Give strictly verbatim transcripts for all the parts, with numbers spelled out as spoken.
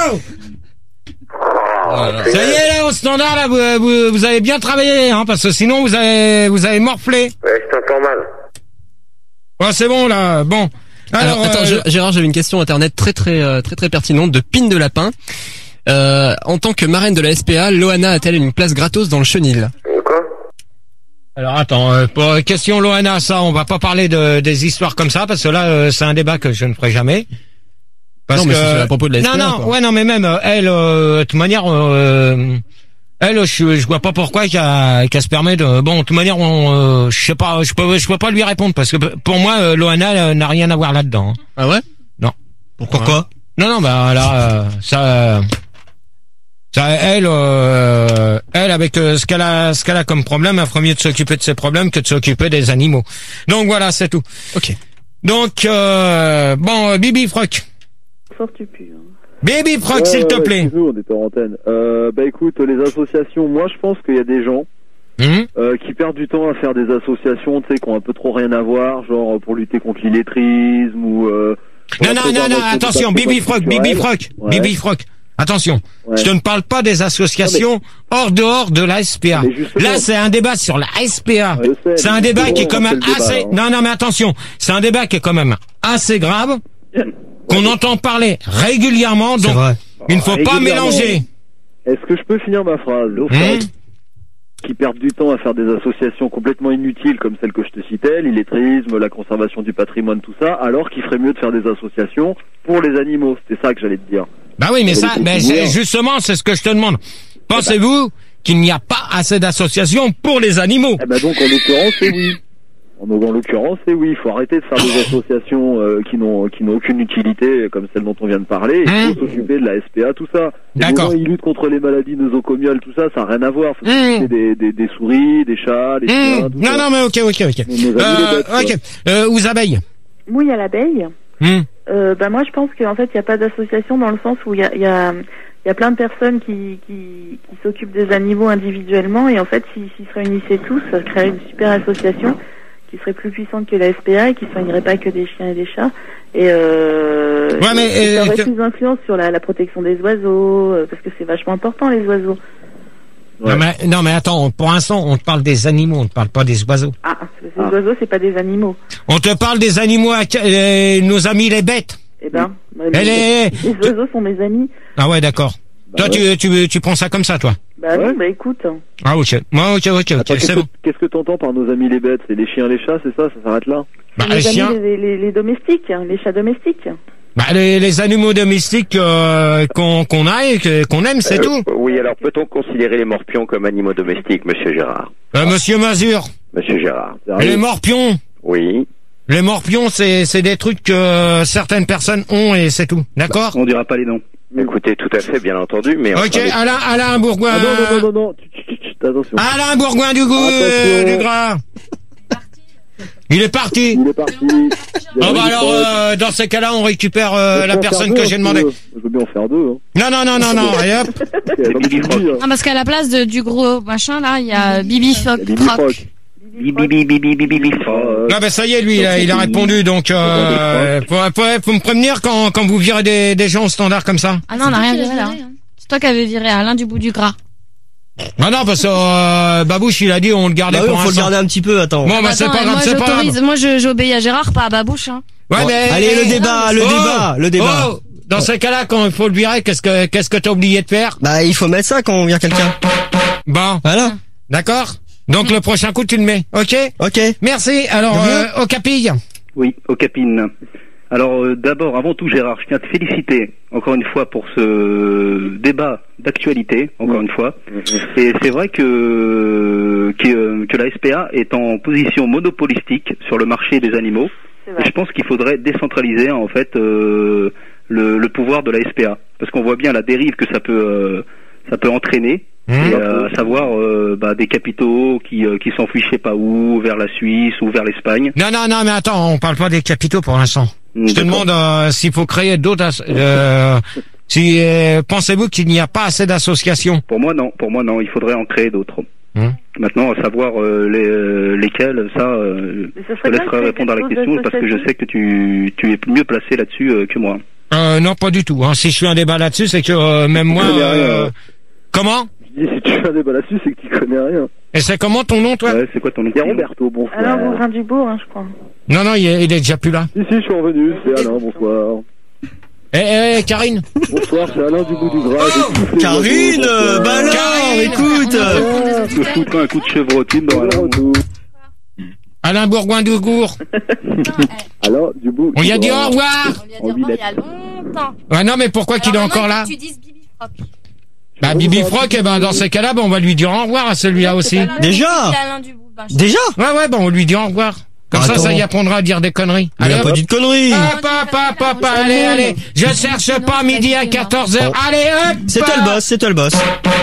Oh ça y est, là, au standard, là, vous, vous, vous avez bien travaillé, hein, parce que sinon, vous avez, vous avez morflé. Ouais, je t'entends mal. Ouais, c'est bon, là, bon. Alors, Alors attends, euh... je, Gérard, j'avais une question internet très très euh, très très pertinente de Pine de Lapin. Euh, en tant que marraine de la S P A, Loana a-t-elle une place gratos dans le chenil? Quoi? Alors, attends, euh, pour question Loana, ça, on va pas parler de, des histoires comme ça, parce que là, euh, c'est un débat que je ne ferai jamais. Parce non, mais que... c'est à propos de la S P A. Non, non, quoi. ouais, non, mais même, euh, elle, euh, de toute manière, euh, elle, je, je vois pas pourquoi qu'elle, qu'elle se permet de, bon, de toute manière, on, euh, je sais pas, je peux, je peux pas lui répondre, parce que pour moi, euh, Loana euh, n'a rien à voir là-dedans. Hein. Ah ouais? Non. Pourquoi? Pourquoi? Non, non, bah, là, euh, ça, ça, elle, euh, elle, avec euh, ce qu'elle a, ce qu'elle a comme problème, elle ferait mieux de s'occuper de ses problèmes que de s'occuper des animaux. Donc voilà, c'est tout. Ok. Donc, euh, bon, euh, Bibi Froc. Fort tu pues, hein. Bibi Froc, Ouais, s'il ouais, te ouais, plaît. excuse-nous, on était en antenne. Euh, bah écoute, les associations, moi je pense qu'il y a des gens Hum euh, qui perdent du temps à faire des associations, tu sais, qui ont un peu trop rien à voir, genre pour lutter contre l'illettrisme ou... Euh, non, non, non, non, attention, Bibi Froc, Bibi Froc, ouais. Bibi Froc. Attention, ouais. je ne parle pas des associations non, mais... hors dehors de la S P A. Là, c'est un débat sur la S P A. Ouais, c'est un débat qui est quand même assez... Débat, non, non, mais attention, c'est un débat qui est quand même assez grave, qu'on entend parler régulièrement, donc il ne faut pas mélanger. Est-ce que je peux finir ma phrase? Mmh. Qui perdent du temps à faire des associations complètement inutiles comme celle que je te citais, l'illettrisme, la conservation du patrimoine, tout ça, alors qu'il ferait mieux de faire des associations pour les animaux. C'était ça que j'allais te dire. Bah oui, mais ça, mais c'est, justement, c'est ce que je te demande. Pensez-vous qu'il n'y a pas assez d'associations pour les animaux? Eh ben donc, en l'occurrence, c'est oui. En, en l'occurrence, c'est oui. Il faut arrêter de faire des associations euh, qui n'ont qui n'ont aucune utilité, comme celle dont on vient de parler. Il faut mmh. s'occuper de la S P A, tout ça. D'accord. Ils luttent contre les maladies nosocomiales, tout ça, ça n'a rien à voir. Faut s'occuper mmh. des, des, des souris, des chats, des mmh. chiens, tout non, ça. Non, mais ok, ok, ok. Euh, bêtes, ok. Euh, aux abeilles. Mouille à l'abeille. Mmh. Euh, bah moi, je pense qu'en fait, il n'y a pas d'association dans le sens où il y a, y a il y a plein de personnes qui, qui, qui s'occupent des animaux individuellement et en fait, s'ils s'ils se réunissaient tous, ça créerait une super association qui serait plus puissante que la S P A et qui ne soignerait pas que des chiens et des chats. Et, euh, ouais, mais, et ça aurait euh, plus d'influence sur la, la protection des oiseaux, euh, parce que c'est vachement important, les oiseaux. Ouais. Non, mais, non, mais attends, pour l'instant, on te parle des animaux, on ne te parle pas des oiseaux. Ah, les ah. oiseaux, c'est pas des animaux. On te parle des animaux, euh, nos amis les bêtes. Eh ben, Elle les, est... les oiseaux sont mes amis. Ah ouais, d'accord. Bah toi, ouais. tu, tu, tu prends ça comme ça, toi? Bah ouais. non, bah écoute. Ah ok. Moi, ok, ok, ok. Qu'est-ce bon. que, que t'entends par nos amis les bêtes? C'est les chiens, les chats, c'est ça? Ça s'arrête là? Bah, les, les amis, chiens. Les, les, les domestiques, les chats domestiques. Bah, les, les animaux domestiques euh, qu'on qu'on a et que, qu'on aime, c'est euh, tout. Oui, alors peut-on considérer les morpions comme animaux domestiques, Monsieur Gérard? Euh, Monsieur Mazur. Monsieur Gérard. Les morpions. Oui. Les morpions, c'est c'est des trucs que certaines personnes ont et c'est tout. D'accord? On dira pas les noms. Écoutez, tout à fait, bien entendu, mais... Ok, enfin, Alain, Alain Bourgoin. Ah non, non, non, non, non. Attention. Alain Bourgoin du goût, euh, du gras. Il est parti. Il est parti. Ah bah alors, euh, dans ces cas-là, on récupère euh, la personne que j'ai demandé. Je veux bien en faire deux. Hein. Non, non, non, non, non, et hop. Ah, parce qu'à la place de, du gros machin, là, il y a Bibi Froc. Bibi, bibi, bibi, bibi, bibi. Ah bah ça y est, lui, il a, il a répondu, donc euh, faut, faut, faut me prévenir quand, quand vous virez des, des gens au standard comme ça. Ah non, on n'a rien viré là. C'est toi qui avais viré Alain du bout du gras. Ah non, parce que euh, Babouche, il a dit on le gardait bah oui, pour on un faut le garder un petit peu, attends. Bon, bah, attends, c'est pas grave, moi, c'est pas grave. Moi, je, j'obéis à Gérard, pas à Babouche, hein. Ouais, bon, mais... Allez, le débat, le oh, débat, le débat. Oh, dans ces cas-là, quand il faut le virer, qu'est-ce que, qu'est-ce que t'as oublié de faire? Bah, il faut mettre ça quand on vire quelqu'un. Bon. Voilà. D'accord? Donc, le prochain coup, tu le mets. Ok? Ok. Merci. Alors, euh, au capille. Oui, au capine. Alors euh, d'abord, avant tout Gérard, je tiens à te féliciter encore une fois pour ce débat d'actualité, encore une fois. Et c'est vrai que, que que la S P A est en position monopolistique sur le marché des animaux. Et je pense qu'il faudrait décentraliser en fait euh, le, le pouvoir de la S P A, parce qu'on voit bien la dérive que ça peut euh, ça peut entraîner. Mmh. Et, euh, à savoir euh, bah, des capitaux qui euh, qui s'enfuient je sais pas où, vers la Suisse ou vers l'Espagne. Non, non, non, mais attends, on parle pas des capitaux pour l'instant. Mmh, je te demande euh, s'il faut créer d'autres... Euh, si euh, pensez-vous qu'il n'y a pas assez d'associations? Pour moi, non. Pour moi, non. Il faudrait en créer d'autres. Mmh. Maintenant, à savoir euh, les, euh, lesquels, ça, euh, je te laisserai répondre à la question parce que je sais que tu, tu es mieux placé là-dessus euh, que moi. Euh, non, pas du tout. Hein. Si je fais un débat là-dessus, c'est que euh, même moi... Euh... Comment? Je dis, si tu fais un débat là-dessus, c'est que tu connais rien. Et c'est comment ton nom, toi? Ouais, c'est quoi ton nom? C'est Roberto, bonsoir. Alain Bourrin-Dubourg, hein, je crois. Non, non, il est, il est déjà plus là. Si, si, je suis revenu, c'est Alain, bonsoir. Eh, eh, eh, Karine. Bonsoir, c'est Alain du bout du gras. Oh, Karine, euh, bah alors, Karine. écoute. Ah, Je foutrais un coup de chevrotine dans Alain. Alain Bourgoin-Dougour. Alors, du bout. On y a dit au revoir. On lui a dit au revoir il y a longtemps. Ouais, non, mais pourquoi qu'il est encore là? Tu dises Bibi Froc. Bah, Bibi Froc, eh ben, dans ces cas-là, bah, on va lui dire au revoir à celui-là aussi. Déjà? Alain Dubourg. Déjà? Ouais, ouais, bah, on lui dit au revoir. Comme Attends. ça, ça y apprendra à dire des conneries. Il a pas dit de conneries. Hop, hop, hop, hop, allez, allez. Je cherche pas midi à quatorze heures. Oh. Allez, hop. C'est toi le boss, c'est toi le boss.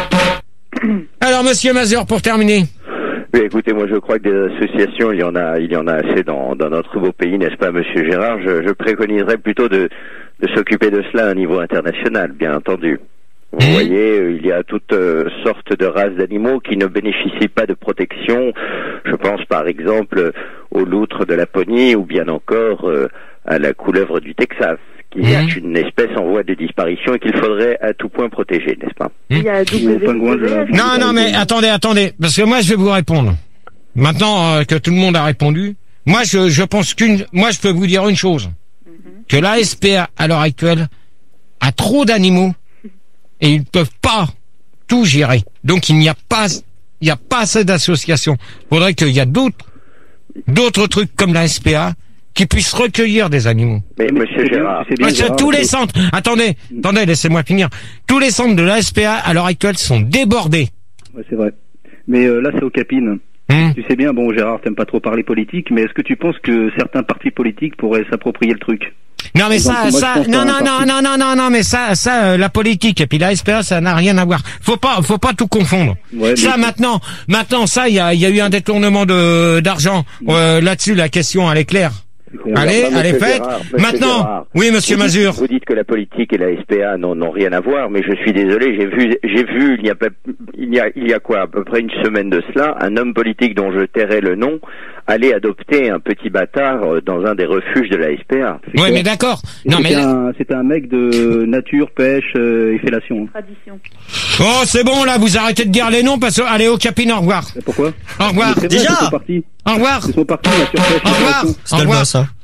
Alors, monsieur Mazur, pour terminer. Oui, écoutez, moi je crois que des associations, il y en a, il y en a assez dans, dans notre beau pays, n'est-ce pas, monsieur Gérard? Je, je préconiserais plutôt de, de s'occuper de cela à un niveau international, bien entendu. Vous Mmh. voyez, il y a toutes euh, sortes de races d'animaux qui ne bénéficient pas de protection. Je pense par exemple aux loutres de Laponie ou bien encore euh, à la couleuvre du Texas, qui Mmh. est une espèce en voie de disparition et qu'il faudrait à tout point protéger, n'est-ce pas? Il y a Au pingouin de la- W. Non, non, mais attendez, attendez, parce que moi je vais vous répondre. Maintenant euh, que tout le monde a répondu, moi je, je pense qu'une, moi je peux vous dire une chose, que l'A S P A à l'heure actuelle a trop d'animaux et ils ne peuvent pas tout gérer. Donc il n'y a pas, il n'y a pas assez d'associations. Il faudrait qu'il y a d'autres, d'autres trucs comme l'A S P A qui puissent recueillir des animaux. Mais monsieur Gérard, c'est bien, Parce que Gérard, tous les que- centres, attendez, attendez, laissez-moi finir. Tous les centres de l'A S P A à l'heure actuelle sont débordés. Ouais, c'est vrai. Mais euh, là, c'est aux capines. Hum. Tu sais bien, bon, Gérard, t'aimes pas trop parler politique, mais est-ce que tu penses que certains partis politiques pourraient s'approprier le truc? Non mais Donc, ça, moi, je ça, pense non à un non non parti. non non non non mais ça, ça, euh, la politique et puis la S P A, ça n'a rien à voir. Faut pas, faut pas tout confondre. Ouais, mais- Ça maintenant, maintenant ça, il y a, il y a eu un détournement de d'argent euh, là-dessus. La question, elle est claire. Allez, Monsieur elle est faite. Gérard, monsieur Maintenant, Gérard. oui, monsieur Vous dites- Mazur. Vous dites que la politique et la S P A n'ont n'ont rien à voir, mais je suis désolé, j'ai vu, j'ai vu il y a pas- il y a il y a quoi, à peu près une semaine de cela, un homme politique dont je tairai le nom aller adopter un petit bâtard euh, dans un des refuges de la S P A. Oui, mais d'accord. Non mais C'était un, c'était un mec de nature, pêche euh, et fellation. Tradition. oh, c'est bon là, vous arrêtez de dire les noms parce que allez au capine, au revoir. Et pourquoi? Au revoir. Mais c'est vrai, Déjà Ils sont partis. Au revoir. Ils sont partis, nature, pêche Au et revoir. fellation. C'est Au toi le revoir. boss, hein.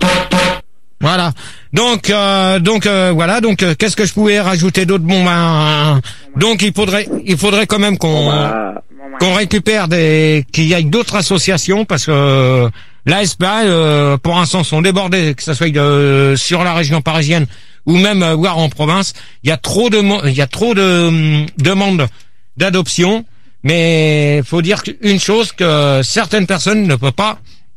Voilà. Donc, euh, donc euh, voilà. Donc, euh, qu'est-ce que je pouvais rajouter d'autre? Bon, ben, donc il faudrait, il faudrait quand même qu'on Ah, qu'on récupère des, qu'il y ait d'autres associations parce que euh, l'A S P A, euh, pour l'instant, sont débordés, que ce soit euh, sur la région parisienne ou même euh, voire en province. Il y a trop de, mo- il y a trop de hum, demandes d'adoption, mais faut dire une chose que certaines personnes ne peuvent pas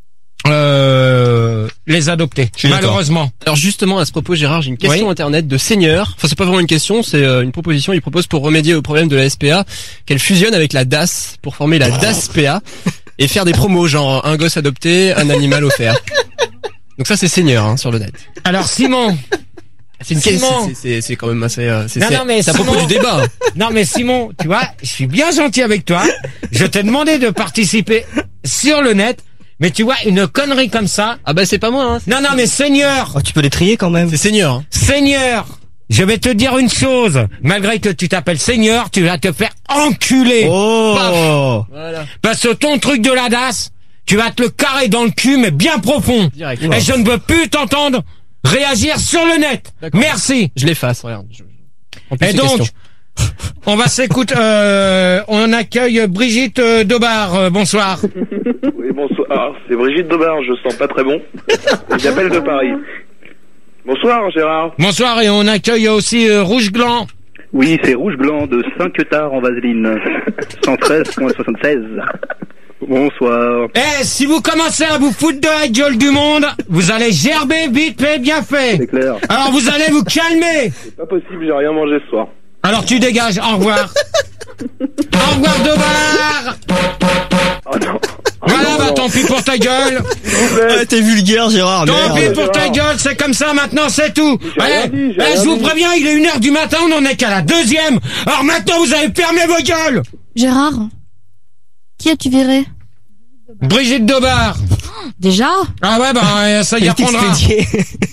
euh, les adopter, suis d'accord. malheureusement. Alors justement, à ce propos, Gérard, j'ai une question Oui. internet de Seigneur. Enfin, c'est pas vraiment une question, c'est euh, une proposition. Il propose pour remédier au problème de la S P A qu'elle fusionne avec la D A S pour former la D A S P A et faire des promos genre un gosse adopté, un animal offert. Donc ça, c'est Seigneur hein, sur le net. Alors Simon, C'est une Simon. question. c'est- C'est c'est quand même assez. euh, C'est Non, c'est- non, mais c'est à propos Simon. du débat. hein. non mais Simon, tu vois, je suis bien gentil avec toi. Je t'ai demandé de participer sur le net, mais tu vois une connerie comme ça. Ah bah c'est pas moi. Hein. Non non mais Seigneur, Oh, tu peux les trier quand même. C'est Seigneur. hein. Seigneur, je vais te dire une chose. Malgré que tu t'appelles Seigneur, tu vas te faire enculer. Oh. Voilà. Parce que ton truc de la D A S, tu vas te le carrer dans le cul, mais bien profond. Direct. Et je ne veux plus t'entendre réagir sur le net. D'accord. Merci. Je l'efface. Regarde. Je... En plus, Et ces donc, questions. on va s'écouter. Euh, on accueille Brigitte euh, Daubard. Euh, bonsoir. Oui, bonsoir. Ah, c'est Brigitte Daubard, je sens pas très bon. J'appelle de Paris. Bonsoir, Gérard. Bonsoir et on accueille aussi euh, Rouge Gland. Oui, c'est Rouge Gland de Saint-Queutard en Vaseline. cent treize soixante-seize. Bonsoir. Eh, si vous commencez à vous foutre de la gueule du monde, vous allez gerber vite fait, bien fait. C'est clair. Alors vous allez vous calmer. C'est pas possible, j'ai rien mangé ce soir. Alors tu dégages. Au revoir. Au revoir Daubard. Oh non. Voilà, bah tant pis pour ta gueule. Ouais, t'es vulgaire, Gérard. Tant pis Merde. pour ta gueule, c'est comme ça maintenant, c'est tout. rien Allez, dit, j'ai eh, rien je vous dit. préviens, il est une heure du matin, on en est qu'à la deuxième. Alors maintenant, vous allez fermer vos gueules. Gérard, qui as-tu viré? Brigitte Daubard. Déjà? Ah ouais, bah ça y apprendra. Expédié.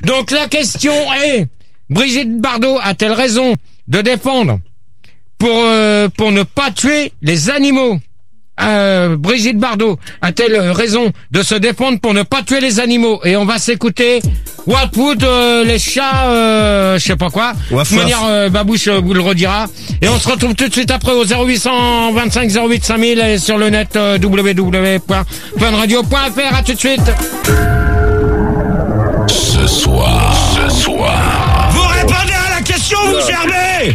Donc la question est, Brigitte Bardot a-t-elle raison de défendre pour euh, pour ne pas tuer les animaux? Euh, Brigitte Bardot a-t-elle raison de se défendre pour ne pas tuer les animaux? Et on va s'écouter Watwood, euh, les chats, euh, je sais pas quoi. De toute manière, euh, Babouche euh, vous le redira. Et on se retrouve tout de suite après au zéro huit cent vingt-cinq zéro huit cinq mille et sur le net euh, w w w point fun radio point f r. À tout de suite. Ce soir, ce soir. Vous répondez à la question, vous germez.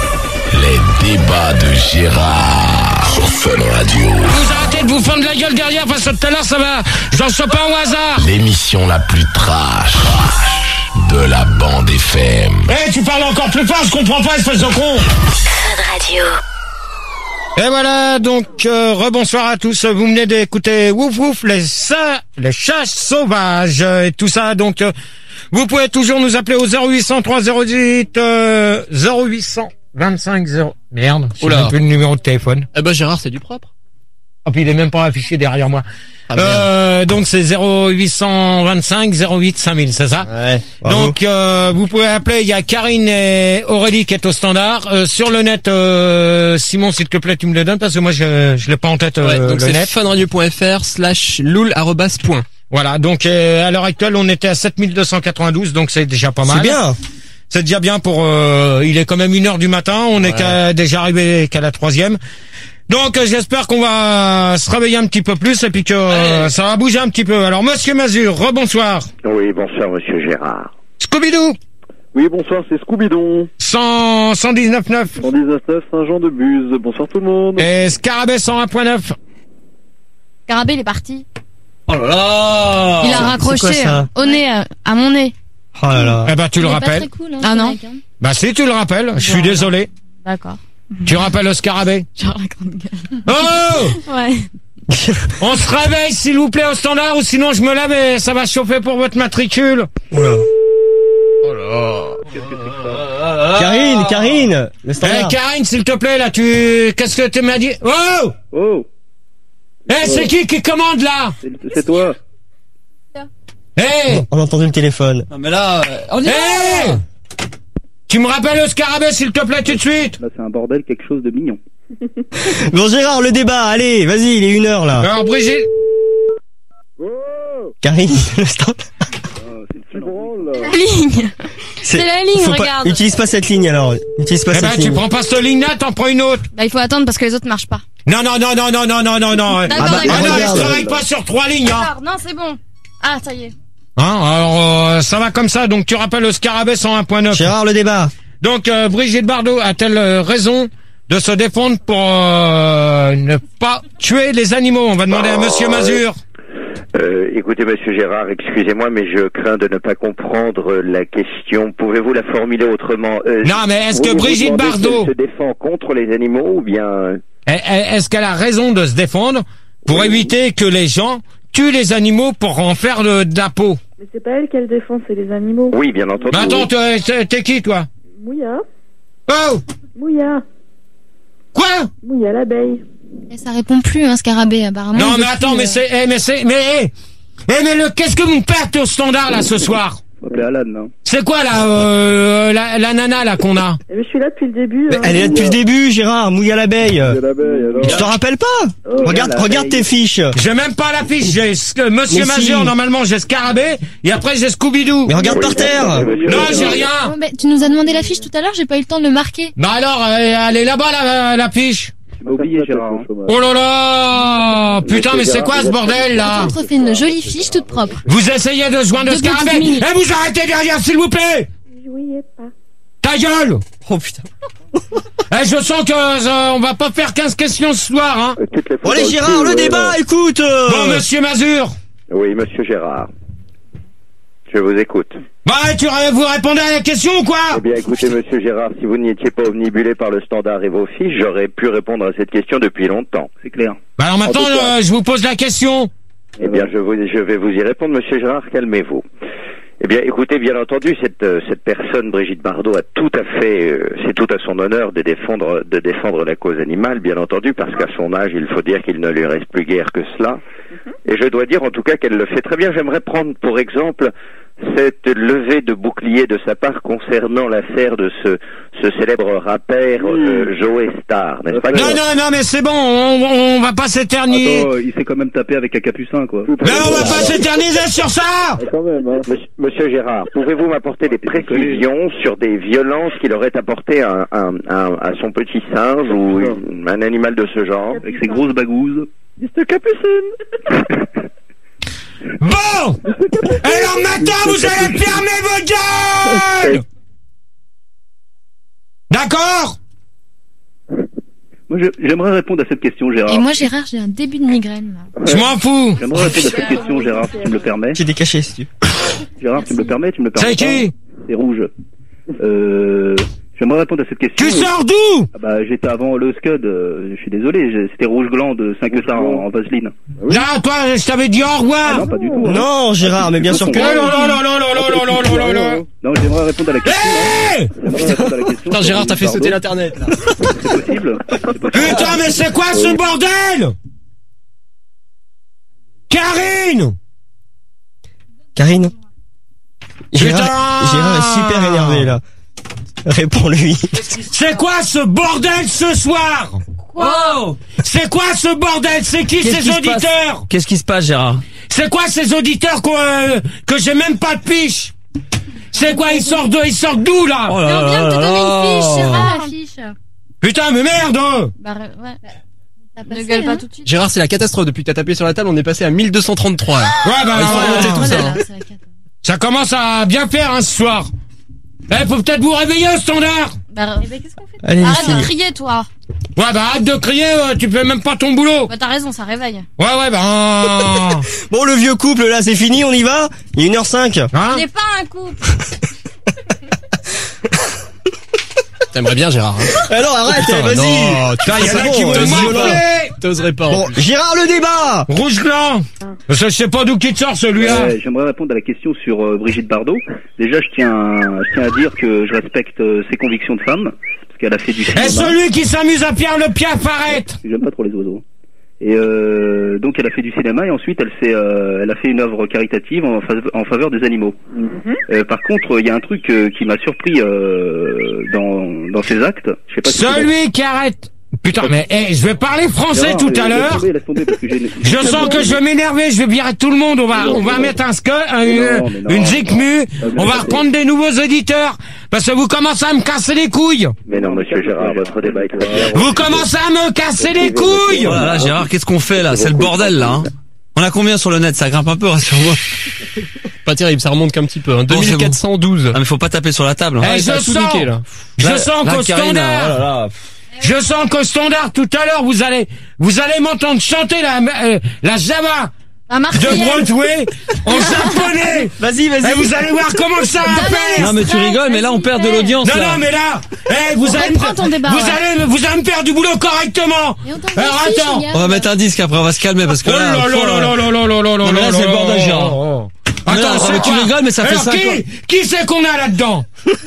Les débats de Gérard sur Fun Radio. Vous arrêtez de vous fendre la gueule derrière parce que tout à l'heure ça va. J'en sais pas au hasard. L'émission la plus trash de la bande F M. Eh, hey, tu parles encore plus fort, je comprends pas, espèce de con. Fun Radio. Et voilà, donc euh, rebonsoir à tous. Vous venez d'écouter Wouf Wouf, les sa les chats sauvages et tout ça. Donc euh, vous pouvez toujours nous appeler au zéro huit cent trois zéro huit euh, zéro huit cent vingt-cinq zéro. Merde, j'ai même plus le numéro de téléphone. Eh ben Gérard, c'est du propre. Oh, puis il est même pas affiché derrière moi. Ah, euh, donc c'est zéro huit cent vingt-cinq zéro huit cinq mille, c'est ça? Ouais. Donc euh, vous pouvez appeler, il y a Karine et Aurélie qui est au standard. Euh, sur le net, euh, Simon, s'il te plaît, tu me le donnes parce que moi je je l'ai pas en tête euh, ouais, donc le c'est net. funradio point f r slash loul arobase point. Voilà, donc euh, à l'heure actuelle, on était à sept mille deux cent quatre-vingt-douze, donc c'est déjà pas mal. C'est bien. C'est déjà bien pour... Euh, il est quand même une heure du matin, on est ouais. qu'à, déjà arrivé qu'à la troisième. Donc euh, j'espère qu'on va se réveiller un petit peu plus et puis que euh, ça va bouger un petit peu. Alors Monsieur Mazur, rebonsoir. Oui, bonsoir Monsieur Gérard. Scooby-Doo. Oui, bonsoir, c'est Scooby-Doo. cent, cent dix-neuf neuf. cent dix-neuf neuf, Saint-Jean-de-Buz. Bonsoir tout le monde. Et Scarabée cent un point neuf. Scarabée, il est parti. Oh là là. Il a raccroché hein, au nez, à, à mon nez. Oh là là. Eh ben tu il le est rappelles. Pas très cool, hein, ah non. Mec, hein. Bah si tu le rappelles, je suis désolé. D'accord. Tu rappelles le Scarabée. Genre la grande gueule. Oh. Ouais. On se réveille s'il vous plaît au standard ou sinon je me lave et ça va chauffer pour votre matricule. Oh là. Oh là. Qu'est-ce que c'est que ça? Karine, Karine, le Eh standard. hey, Karine, s'il te plaît, là, tu... Qu'est-ce que tu m'as dit? Oh. Oh. Eh, hey, c'est qui qui commande, là? C'est, c'est toi. Eh hey. On a entendu le téléphone. Non mais là, euh, on y va. Hey. Tu me rappelles le Scarabée, s'il te plaît, tout de suite? Là, c'est un bordel, quelque chose de mignon. Bon Gérard, le débat, allez, vas-y, il est une heure là. Alors Brigitte. Oh. Karine, le standard. Oh, c'est le branle, là. La ligne. C'est, c'est la ligne, faut regarde. Pas, utilise pas cette ligne alors. Utilise pas eh cette ben, ligne. tu prends pas cette ligne-là, t'en prends une autre. Bah, il faut attendre parce que les autres marchent pas. Non, non, non, non, non, non, non, non, non. D'accord, ah, bah, d'accord. ah non, regarde. je travaille pas sur trois lignes, hein. Alors, non, c'est bon. Ah, ça y est. Hein, alors, euh, ça va comme ça, donc tu rappelles le Scarabée cent un point neuf. Gérard, le débat. Donc, euh, Brigitte Bardot a-t-elle euh, raison de se défendre pour euh, ne pas tuer les animaux? On va demander Oh, à Monsieur Mazur. Euh, écoutez, Monsieur Gérard, excusez-moi, mais je crains de ne pas comprendre la question. Pouvez-vous la formuler autrement? euh, Non, mais est-ce que vous Brigitte vous demandez si Bardot elle se défend contre les animaux ou bien... Est-ce qu'elle a raison de se défendre pour oui. éviter que les gens tuent les animaux pour en faire de, de la peau? Mais c'est pas elle qu'elle défend, c'est les animaux. Oui, bien entendu. Mais attends, oui. t'es, t'es qui, toi? Mouya. Oh! Mouya. Quoi? Mouya l'abeille. Et ça répond plus, hein, Scarabée, apparemment. Non, mais depuis, attends, mais euh... c'est, eh, mais c'est, mais, eh, eh, mais le, qu'est-ce que vous me perdez au standard, là, ce soir? Appelez Alan, là. C'est quoi, là, euh, la, la nana, là, qu'on a? Eh, je suis là depuis le début. Mais hein. elle est là depuis le début, Gérard. Mouille à l'abeille. C'est l'abeille, alors. Tu te rappelles pas? Oh, Regarde, l'abeille. regarde tes fiches. J'ai même pas la fiche, j'ai euh, Monsieur Mais Mazur, si. normalement, j'ai Scarabée, et après, j'ai Scooby-Doo. Mais regarde par terre. Non, j'ai rien. Oh, mais tu nous as demandé la fiche tout à l'heure, j'ai pas eu le temps de le marquer. Bah alors, elle, elle est là-bas, la, la fiche. Tu m'as oublié, Gérard. Hein. Oh là là! Putain, mais c'est quoi ce bordel, là? Tu te refais une jolie fiche toute propre. Vous essayez de joindre Deux Scarabée? petites minutes. Eh, vous arrêtez derrière, s'il vous plaît! Je voyais pas. Ta gueule! Oh putain. Eh, je sens que, euh, on va pas faire quinze questions ce soir, hein? Euh, toutes les Bon fois allez dans Gérard, cul, le ouais, débat, ouais. écoute. euh. Bon, Monsieur Mazur. Oui, Monsieur Gérard. Je vous écoute. Bah, tu, vous répondez à la question ou quoi? Eh bien, écoutez, Monsieur Gérard, si vous n'étiez pas omnibulé par le standard et vos fiches, j'aurais pu répondre à cette question depuis longtemps. C'est clair. Bah alors maintenant, En tout cas. euh, je vous pose la question. Eh bien, je, vous, je vais vous y répondre, Monsieur Gérard, calmez-vous. Eh bien, écoutez, bien entendu, cette, euh, cette personne, Brigitte Bardot, a tout à fait, euh, c'est tout à son honneur de défendre, de défendre la cause animale, bien entendu, parce qu'à son âge, il faut dire qu'il ne lui reste plus guère que cela. Et je dois dire, en tout cas, qu'elle le fait très bien. J'aimerais prendre, pour exemple, cette levée de bouclier de sa part concernant l'affaire de ce, ce célèbre rappeur euh, Joey Star, n'est-ce pas? Non, non, non, mais c'est bon, on, on va pas s'éterniser. Attends, il s'est quand même tapé avec un capucin, quoi. Mais on va pas s'éterniser sur ça. Quand même, hein. Monsieur, Monsieur Gérard, pouvez-vous m'apporter des précisions sur des violences qu'il aurait apportées à, à, à, à son petit singe ou une- un animal de ce genre? Avec ses grosses bagouzes. mister Capucine. Bon. Et alors maintenant, vous allez fermer vos gueules. D'accord? Moi, je- j'aimerais répondre à cette question, Gérard. Et moi, Gérard, j'ai un début de migraine, là. Je m'en fous. J'aimerais répondre à cette question, Gérard, si tu me le permets. J'ai décaché si tu Gérard, tu me le permets, tu me le permets. C'est qui? pas C'est rouge. Euh, j'aimerais répondre à cette question. Tu sors d'où? Ah bah, j'étais avant le Scud, euh, je suis désolé, j'ai- c'était rouge gland de cinq stars en, en vaseline. Là, toi, je t'avais dit au Ah revoir. non, pas du tout. hein. Non, Gérard, mais bien sûr que Oh non. là là là là là là là là là là. Non, j'aimerais répondre à la question. Hey. hein. J'aimerais répondre à la question. Putain, Gérard, t'as fait sauter Pardon. l'internet, là. C'est possible. C'est possible. Putain, mais c'est quoi ce bordel? Karine. Karine Putain. Gérard, Gérard est super énervé là. Réponds-lui. C'est quoi ce bordel ce soir? Wow. C'est quoi ce bordel? C'est qui Qu'est-ce ces qui se passe auditeurs? Qu'est-ce qui se passe, Gérard? C'est quoi ces auditeurs qu'on, euh, que j'ai même pas de fiche? C'est quoi, ils sortent d'où, ils sortent d'où là? Oh Mais là on vient de là te là donner là. une fiche, Gérard, la fiche. Putain, mais merde! hein. Bah, ouais. Ne gueule pas tout de suite. Gérard, c'est la catastrophe. Depuis que t'as tapé sur la table, on est passé à mille deux cent trente-trois. là. Ouais, bah, Il faut euh, remonter tout Oh ça. là hein. là, c'est la cata. ça commence à bien faire, hein, ce soir. Eh, faut peut-être vous réveiller au standard. Bah, eh ben, qu'est-ce qu'on fait? Allez, Arrête les de filles. crier, toi. Ouais, bah, arrête de crier, euh, tu fais même pas ton boulot. Bah, t'as raison, ça réveille. Ouais, ouais, bah, Bon, le vieux couple là, c'est fini, on y va? Il est une heure cinq. hein? On n'est pas un couple. T'aimerais bien, Gérard. Hein. Alors arrête, Putain, vas-y. non, tu Putain, fais y en ça a bon, qui vont t'oses me pas. violer. T'oserais pas. en Bon, plus. Gérard, le débat. Rouge blanc. Ça, je sais pas d'où qui te sort celui-là. Ouais, j'aimerais répondre à la question sur euh, Brigitte Bardot. Déjà, je tiens, je tiens à dire que je respecte euh, ses convictions de femme, parce qu'elle a fait du cinéma. Et celui qui s'amuse à Pierre le Piaf, arrête. J'aime pas trop les oiseaux. Et euh, donc, elle a fait du cinéma et ensuite, elle s'est, euh, elle a fait une œuvre caritative en, fa- en faveur des animaux. Euh, par contre, il y a un truc euh, qui m'a surpris euh, dans, dans ses actes. Je sais pas si Celui qui arrête. Putain, mais eh, je vais parler français Gérard, tout euh, à laisse l'heure. tomber, laisse tomber, parce que j'ai- Je sens que je vais m'énerver, je vais virer tout le monde. On va, on va mettre un sco, un, une, Non, mais non. une zikmu. mais On va non. reprendre des nouveaux auditeurs parce que vous commencez à me casser les couilles. Mais non, Monsieur Gérard, votre débat est très clair. Vous commencez à me casser les couilles. Oh là là, Gérard, qu'est-ce qu'on fait là? C'est le bordel là. Hein. On a combien sur le net? Ça grimpe un peu, rassure-moi. Pas terrible, ça remonte qu'un petit peu. Hein. Bon, c'est deux mille quatre cent douze. Ah mais faut pas taper sur la table. Hein. Eh, Ouais, ça a je tout sens, niqué, là. je Là- sens là, qu'au Karine, standard, oh là là. je sens qu'au standard tout à l'heure vous allez, vous allez m'entendre chanter la, euh, la Java Bah, de Marseillaise. Broadway en japonais. Vas-y, Et vas-y. vous allez voir comment ça va faire. Non mais tu rigoles, mais là on perd de l'audience Non, là. non, mais là, eh, vous allez, me, reprend ton débat, vous ouais. allez, vous allez me faire du boulot correctement. Et on t'envoie Alors une fiche, attends. Yann. On va mettre un disque après, on va se calmer parce que Oh là là là là là là là là là Non, mais là, là c'est le là bordel, là Gérard. là. Non, non, Attends, c'est mais tu quoi? rigoles, mais ça fait Alors, cinq qui, ans. qui c'est qu'on a là-dedans?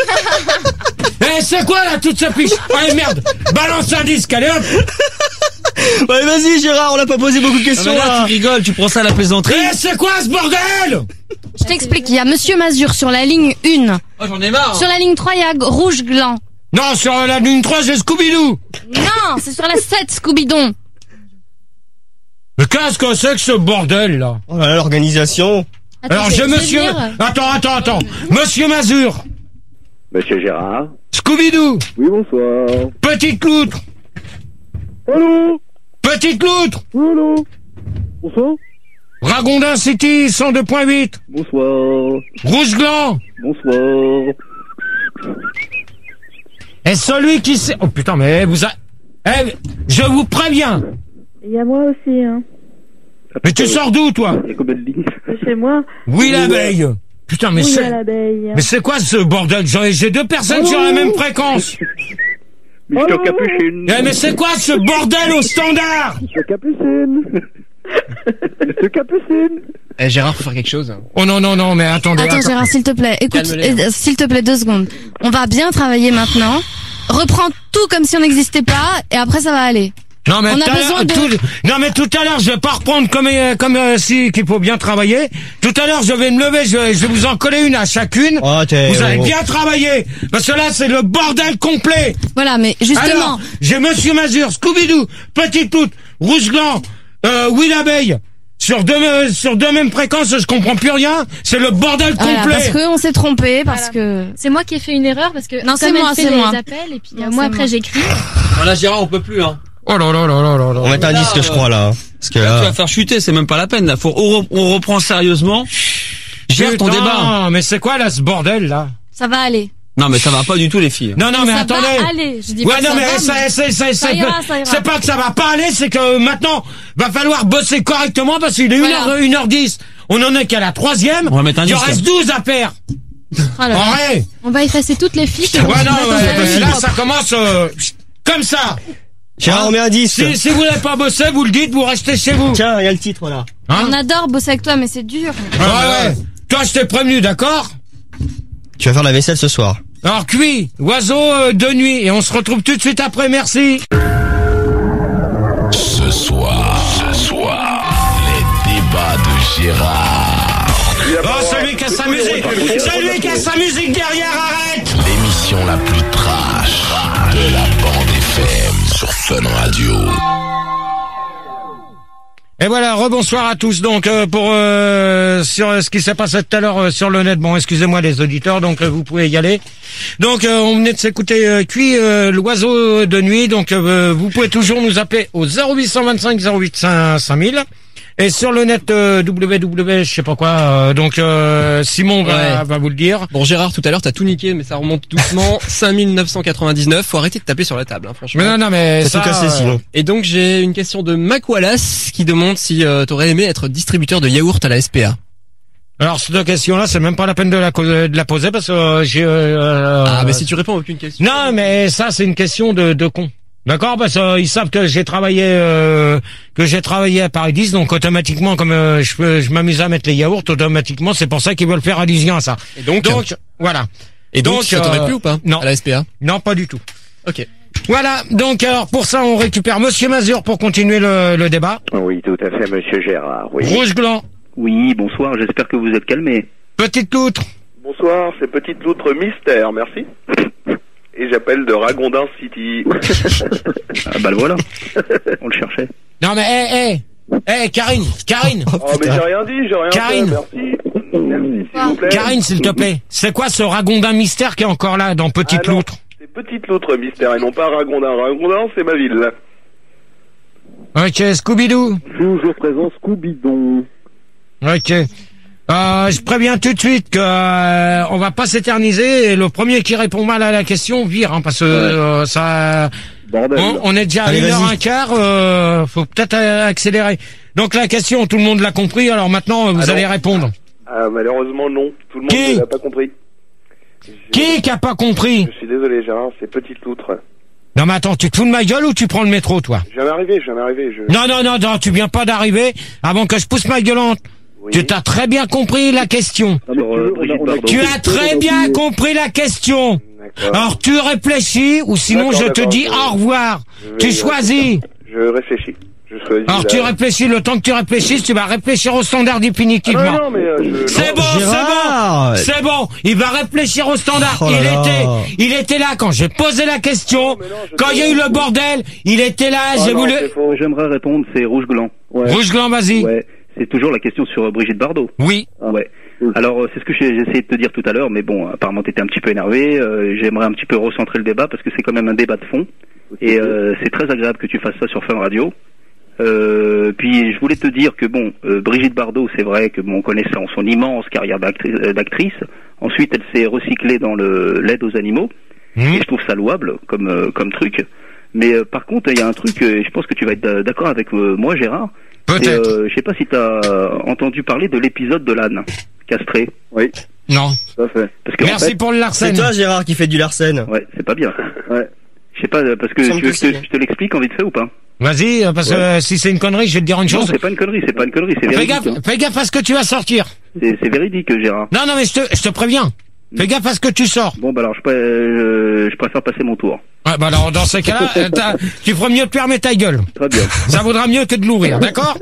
Eh, c'est quoi là toute cette fiche? Allez merde, balance un disque, allez hop. Ouais, vas-y, Gérard, on n'a pas posé beaucoup de Non, questions mais là là. tu rigoles, tu prends ça à la plaisanterie. Eh, c'est quoi ce bordel? Je t'explique, il y a Monsieur Mazur sur la ligne un. Oh j'en ai marre. Sur la ligne trois, il y a Rouge Gland. Non, sur la ligne trois, j'ai Scooby-Doo. Non, c'est sur la sept, Scooby-Don. Mais qu'est-ce que c'est que ce bordel là? Oh là là, l'organisation. Attends, Alors, je je vais monsieur... venir. Attends, attends, attends. Monsieur Mazur, Monsieur Gérard. Scooby-Doo, Oui, bonsoir. Petite Loutre, Allô? Petite Loutre, Allô? Bonsoir. Ragondin City cent deux point huit, Bonsoir. Rouge Gland. Bonsoir. Et celui qui sait... Oh putain, mais vous a... Eh, je vous préviens. Il y a moi aussi, hein. Mais tu sors d'où, toi? Il y a combien de lignes? De chez moi. Oui, l'abeille. Putain, mais Oui, c'est... à l'abeille. Mais c'est quoi ce bordel? J'ai j'ai deux personnes sur la même fréquence. Mister Capucine. Eh, mais c'est quoi ce bordel au standard? Monsieur Capucine. Monsieur Capucine. Eh, Gérard, faut faire quelque chose. Oh non, non, non, mais attendez. Attends, attends. Gérard, s'il te plaît. Écoute, Calme-les, euh, s'il te plaît, deux secondes. On va bien travailler maintenant. Reprends tout comme si on n'existait pas, et après ça va aller. Non mais On a tout à besoin l'heure- de- tout- non mais tout à l'heure je vais pas reprendre comme euh, comme euh, si qu'il faut bien travailler. Tout à l'heure je vais me lever, je vais, je vais vous en coller une à chacune. Oh, t'es- vous allez oh. bien travailler parce que là c'est le bordel complet. Voilà, mais justement. Alors, j'ai Monsieur Mazur, Scooby-Doo, Petite Toute, Rouge Gland, euh, Will Abeille. Sur deux, euh, sur deux mêmes fréquences, je comprends plus rien. C'est le bordel Voilà, complet. parce qu'on s'est trompé, parce que... C'est moi qui ai fait une erreur parce que Non, comme c'est elle moi, fait c'est les moi. appels et puis euh, Non, moi c'est après moi. j'écris. Voilà, Gérard, on peut plus, hein. Oh là là là là là là. On va mettre un disque, je crois, là. Parce que Là, tu là... vas faire chuter, c'est même pas la peine. Là. Faut, on, re- on reprend sérieusement. Gère ton Putain, débat. mais c'est quoi là ce bordel là? Ça va aller. Non, mais ça va pas du tout, les filles. Non, non, mais ça attendez. va aller. Je dis Ouais, pas que non, ça mais va, ça, mais c'est, c'est, ça c'est, ira, ça ira. c'est pas que ça va pas aller, c'est que maintenant, va falloir bosser correctement parce qu'il est Voilà. une heure, une heure dix. On en est qu'à la troisième. On va mettre un Il en disque. reste douze à faire. Oh là là. Ouais. On va effacer toutes les fiches. et Ouais, on va non, mettre ouais, en ouais, fiche là, propre. ça commence, euh, comme ça. Gérard, on met un disque. Si, si vous n'avez pas bossé, vous le dites, vous restez chez vous. Tiens, il y a le titre, là. Hein? On adore bosser avec toi, mais c'est dur. Ouais, ouais. Toi, je t'ai prévenu, d'accord? Tu vas faire la vaisselle ce soir. Alors, cuit, oiseau euh, de nuit, et on se retrouve tout de suite après, merci. Ce soir, ce soir, les débats de Gérard. Oh, celui qui a sa musique, celui qui a sa musique derrière, arrête! L'émission la plus trash de la bande F M sur Fun Radio. Et voilà, rebonsoir à tous. Donc euh, pour euh, sur euh, ce qui s'est passé tout à l'heure euh, sur le net. Bon, excusez-moi les auditeurs, donc euh, vous pouvez y aller. Donc euh, on venait de s'écouter euh, Cuit, euh, l'oiseau de nuit. Donc euh, vous pouvez toujours nous appeler au zéro huit cent vingt-cinq zéro huit cinq mille. Et sur le net euh, www, je sais pas quoi. euh, donc euh, Simon va, Ouais. va vous le dire. Bon, Gérard, tout à l'heure, t'as tout niqué, mais ça remonte doucement. cinq mille neuf cent quatre-vingt-dix-neuf. Faut arrêter de taper sur la table, hein, franchement. Mais non, non, mais T'as ça. tout cassé, euh, sinon. Et donc, j'ai une question de Mac Wallace qui demande si euh, t'aurais aimé être distributeur de yaourt à la S P A. Alors cette question-là, c'est même pas la peine de la, co- de la poser parce que euh, j'ai. Euh, Ah, mais si tu réponds à aucune question. Non, mais ça c'est une question de, de con. D'accord, parce qu'ils savent que j'ai travaillé euh, que j'ai travaillé à Paris dix, donc automatiquement comme euh, je peux- je m'amuse à mettre les yaourts, automatiquement c'est pour ça qu'ils veulent faire allusion à ça. Et donc, Donc voilà. et donc, donc, ça t'aurait euh, plu ou pas? non. À la S P A. Non, pas du tout. Ok. Voilà. Donc alors pour ça on récupère Monsieur Mazur pour continuer le, le débat. Oui, tout à fait, monsieur Gérard. Oui. Rouge Gland, Oui, bonsoir, j'espère que vous êtes calmé. Petite Loutre. Bonsoir, c'est Petite Loutre Mystère, merci. Et j'appelle de Ragondin City. Ah bah le voilà, on le cherchait. Non mais hé hé hé Karine, Karine, Oh, mais j'ai rien dit, j'ai rien Karine. fait, merci. Merci, s'il vous plaît. Karine s'il te plaît. C'est quoi ce ragondin mystère qui est encore là dans Petite Ah non, Loutre? c'est Petite Loutre Mystère et non pas Ragondin. Ragondin, c'est ma ville. Ok, Scooby-Doo. Toujours présent, Scooby-Doo. Ok. Euh, je préviens tout de suite que euh, on va pas s'éterniser et le premier qui répond mal à la question vire, hein, parce que euh, ça. Bordel. On, on est déjà à Allez, une heure vas-y. un quart. Euh, faut peut-être euh, accélérer. Donc la question, tout le monde l'a compris. Alors maintenant, euh, vous Ah non. allez répondre. Ah, malheureusement, non. Tout le monde Qui ne l'a pas compris. Je- Qui qui a pas compris? Je suis désolé, Gérard, c'est Petite Loutre. Non mais attends, tu te fous de ma gueule ou tu prends le métro, toi? Je viens d'arriver, je viens d'arriver. Je... Non non non non, tu viens pas d'arriver avant que je pousse ma gueulante. Oui. Tu t'as très bien compris la question. Non, mais Sur, tu euh, veux, on a- Brigitte on a- Bardot. Tu on a- as très bien oublié. compris la question. D'accord. Alors tu réfléchis ou sinon D'accord, je te d'accord, dis je- au revoir. je vais Tu y choisis. Je réfléchis. Je choisis. Alors la- tu réfléchis, le temps que tu réfléchisses, tu vas réfléchir au standard Ah, définitivement. non, non, mais euh, je... C'est non, bon, c'est Gérard. bon, c'est bon. Il va réfléchir au standard. Oh là il là. était, il était là quand j'ai posé la question. mais non, je Quand il y a sais. eu le bordel, il était là. Ah, j'ai non, voulu. c'est faux. J'aimerais répondre, c'est Rouge Gland. Ouais. Rouge Gland, vas-y. Ouais, c'est toujours la question sur euh, Brigitte Bardot. Oui. Ouais. Alors euh, c'est ce que j'ai j'ai essayé de te dire tout à l'heure, mais bon, apparemment t'étais un petit peu énervé. euh, J'aimerais un petit peu recentrer le débat parce que c'est quand même un débat de fond et euh, c'est très agréable que tu fasses ça sur Fun Radio. Euh, puis je voulais te dire que bon, euh, Brigitte Bardot, c'est vrai que bon, on connaît son, son immense carrière d'actri- euh, d'actrice. Ensuite, elle s'est recyclée dans le l'aide aux animaux. Mmh. Et je trouve ça louable comme euh, comme truc. Mais euh, par contre, il y a un truc, euh, je pense que tu vas être d'a- d'accord avec euh, moi, Gérard. Peut-être. Et, euh, je sais pas si tu as entendu parler de l'épisode de l'âne castré. Oui, Non. tout à fait. Parce que en Merci fait, pour le C'est Larsen. toi, Gérard, qui fait du Larsen. ouais, c'est pas bien. Ouais. Je sais pas, euh, parce que Semble tu veux que que je si. te, je te l'explique en vite fait ou pas? Vas-y, euh, parce que Ouais. euh, si c'est une connerie, je vais te dire une Non, chose. c'est pas une connerie, c'est pas une connerie, c'est Fais véridique. gaffe, hein. fais gaffe à ce que tu vas sortir. C'est c'est véridique, Gérard. Non, non, mais je te, je te préviens. Fais gaffe à ce que tu sors. Bon, bah alors, je, pré- euh, je préfère passer mon tour. Ouais, bah alors, dans ces cas-là, euh, t'as- tu feras mieux de fermer ta gueule. Très bien. Ça vaudra mieux que de l'ouvrir, d'accord?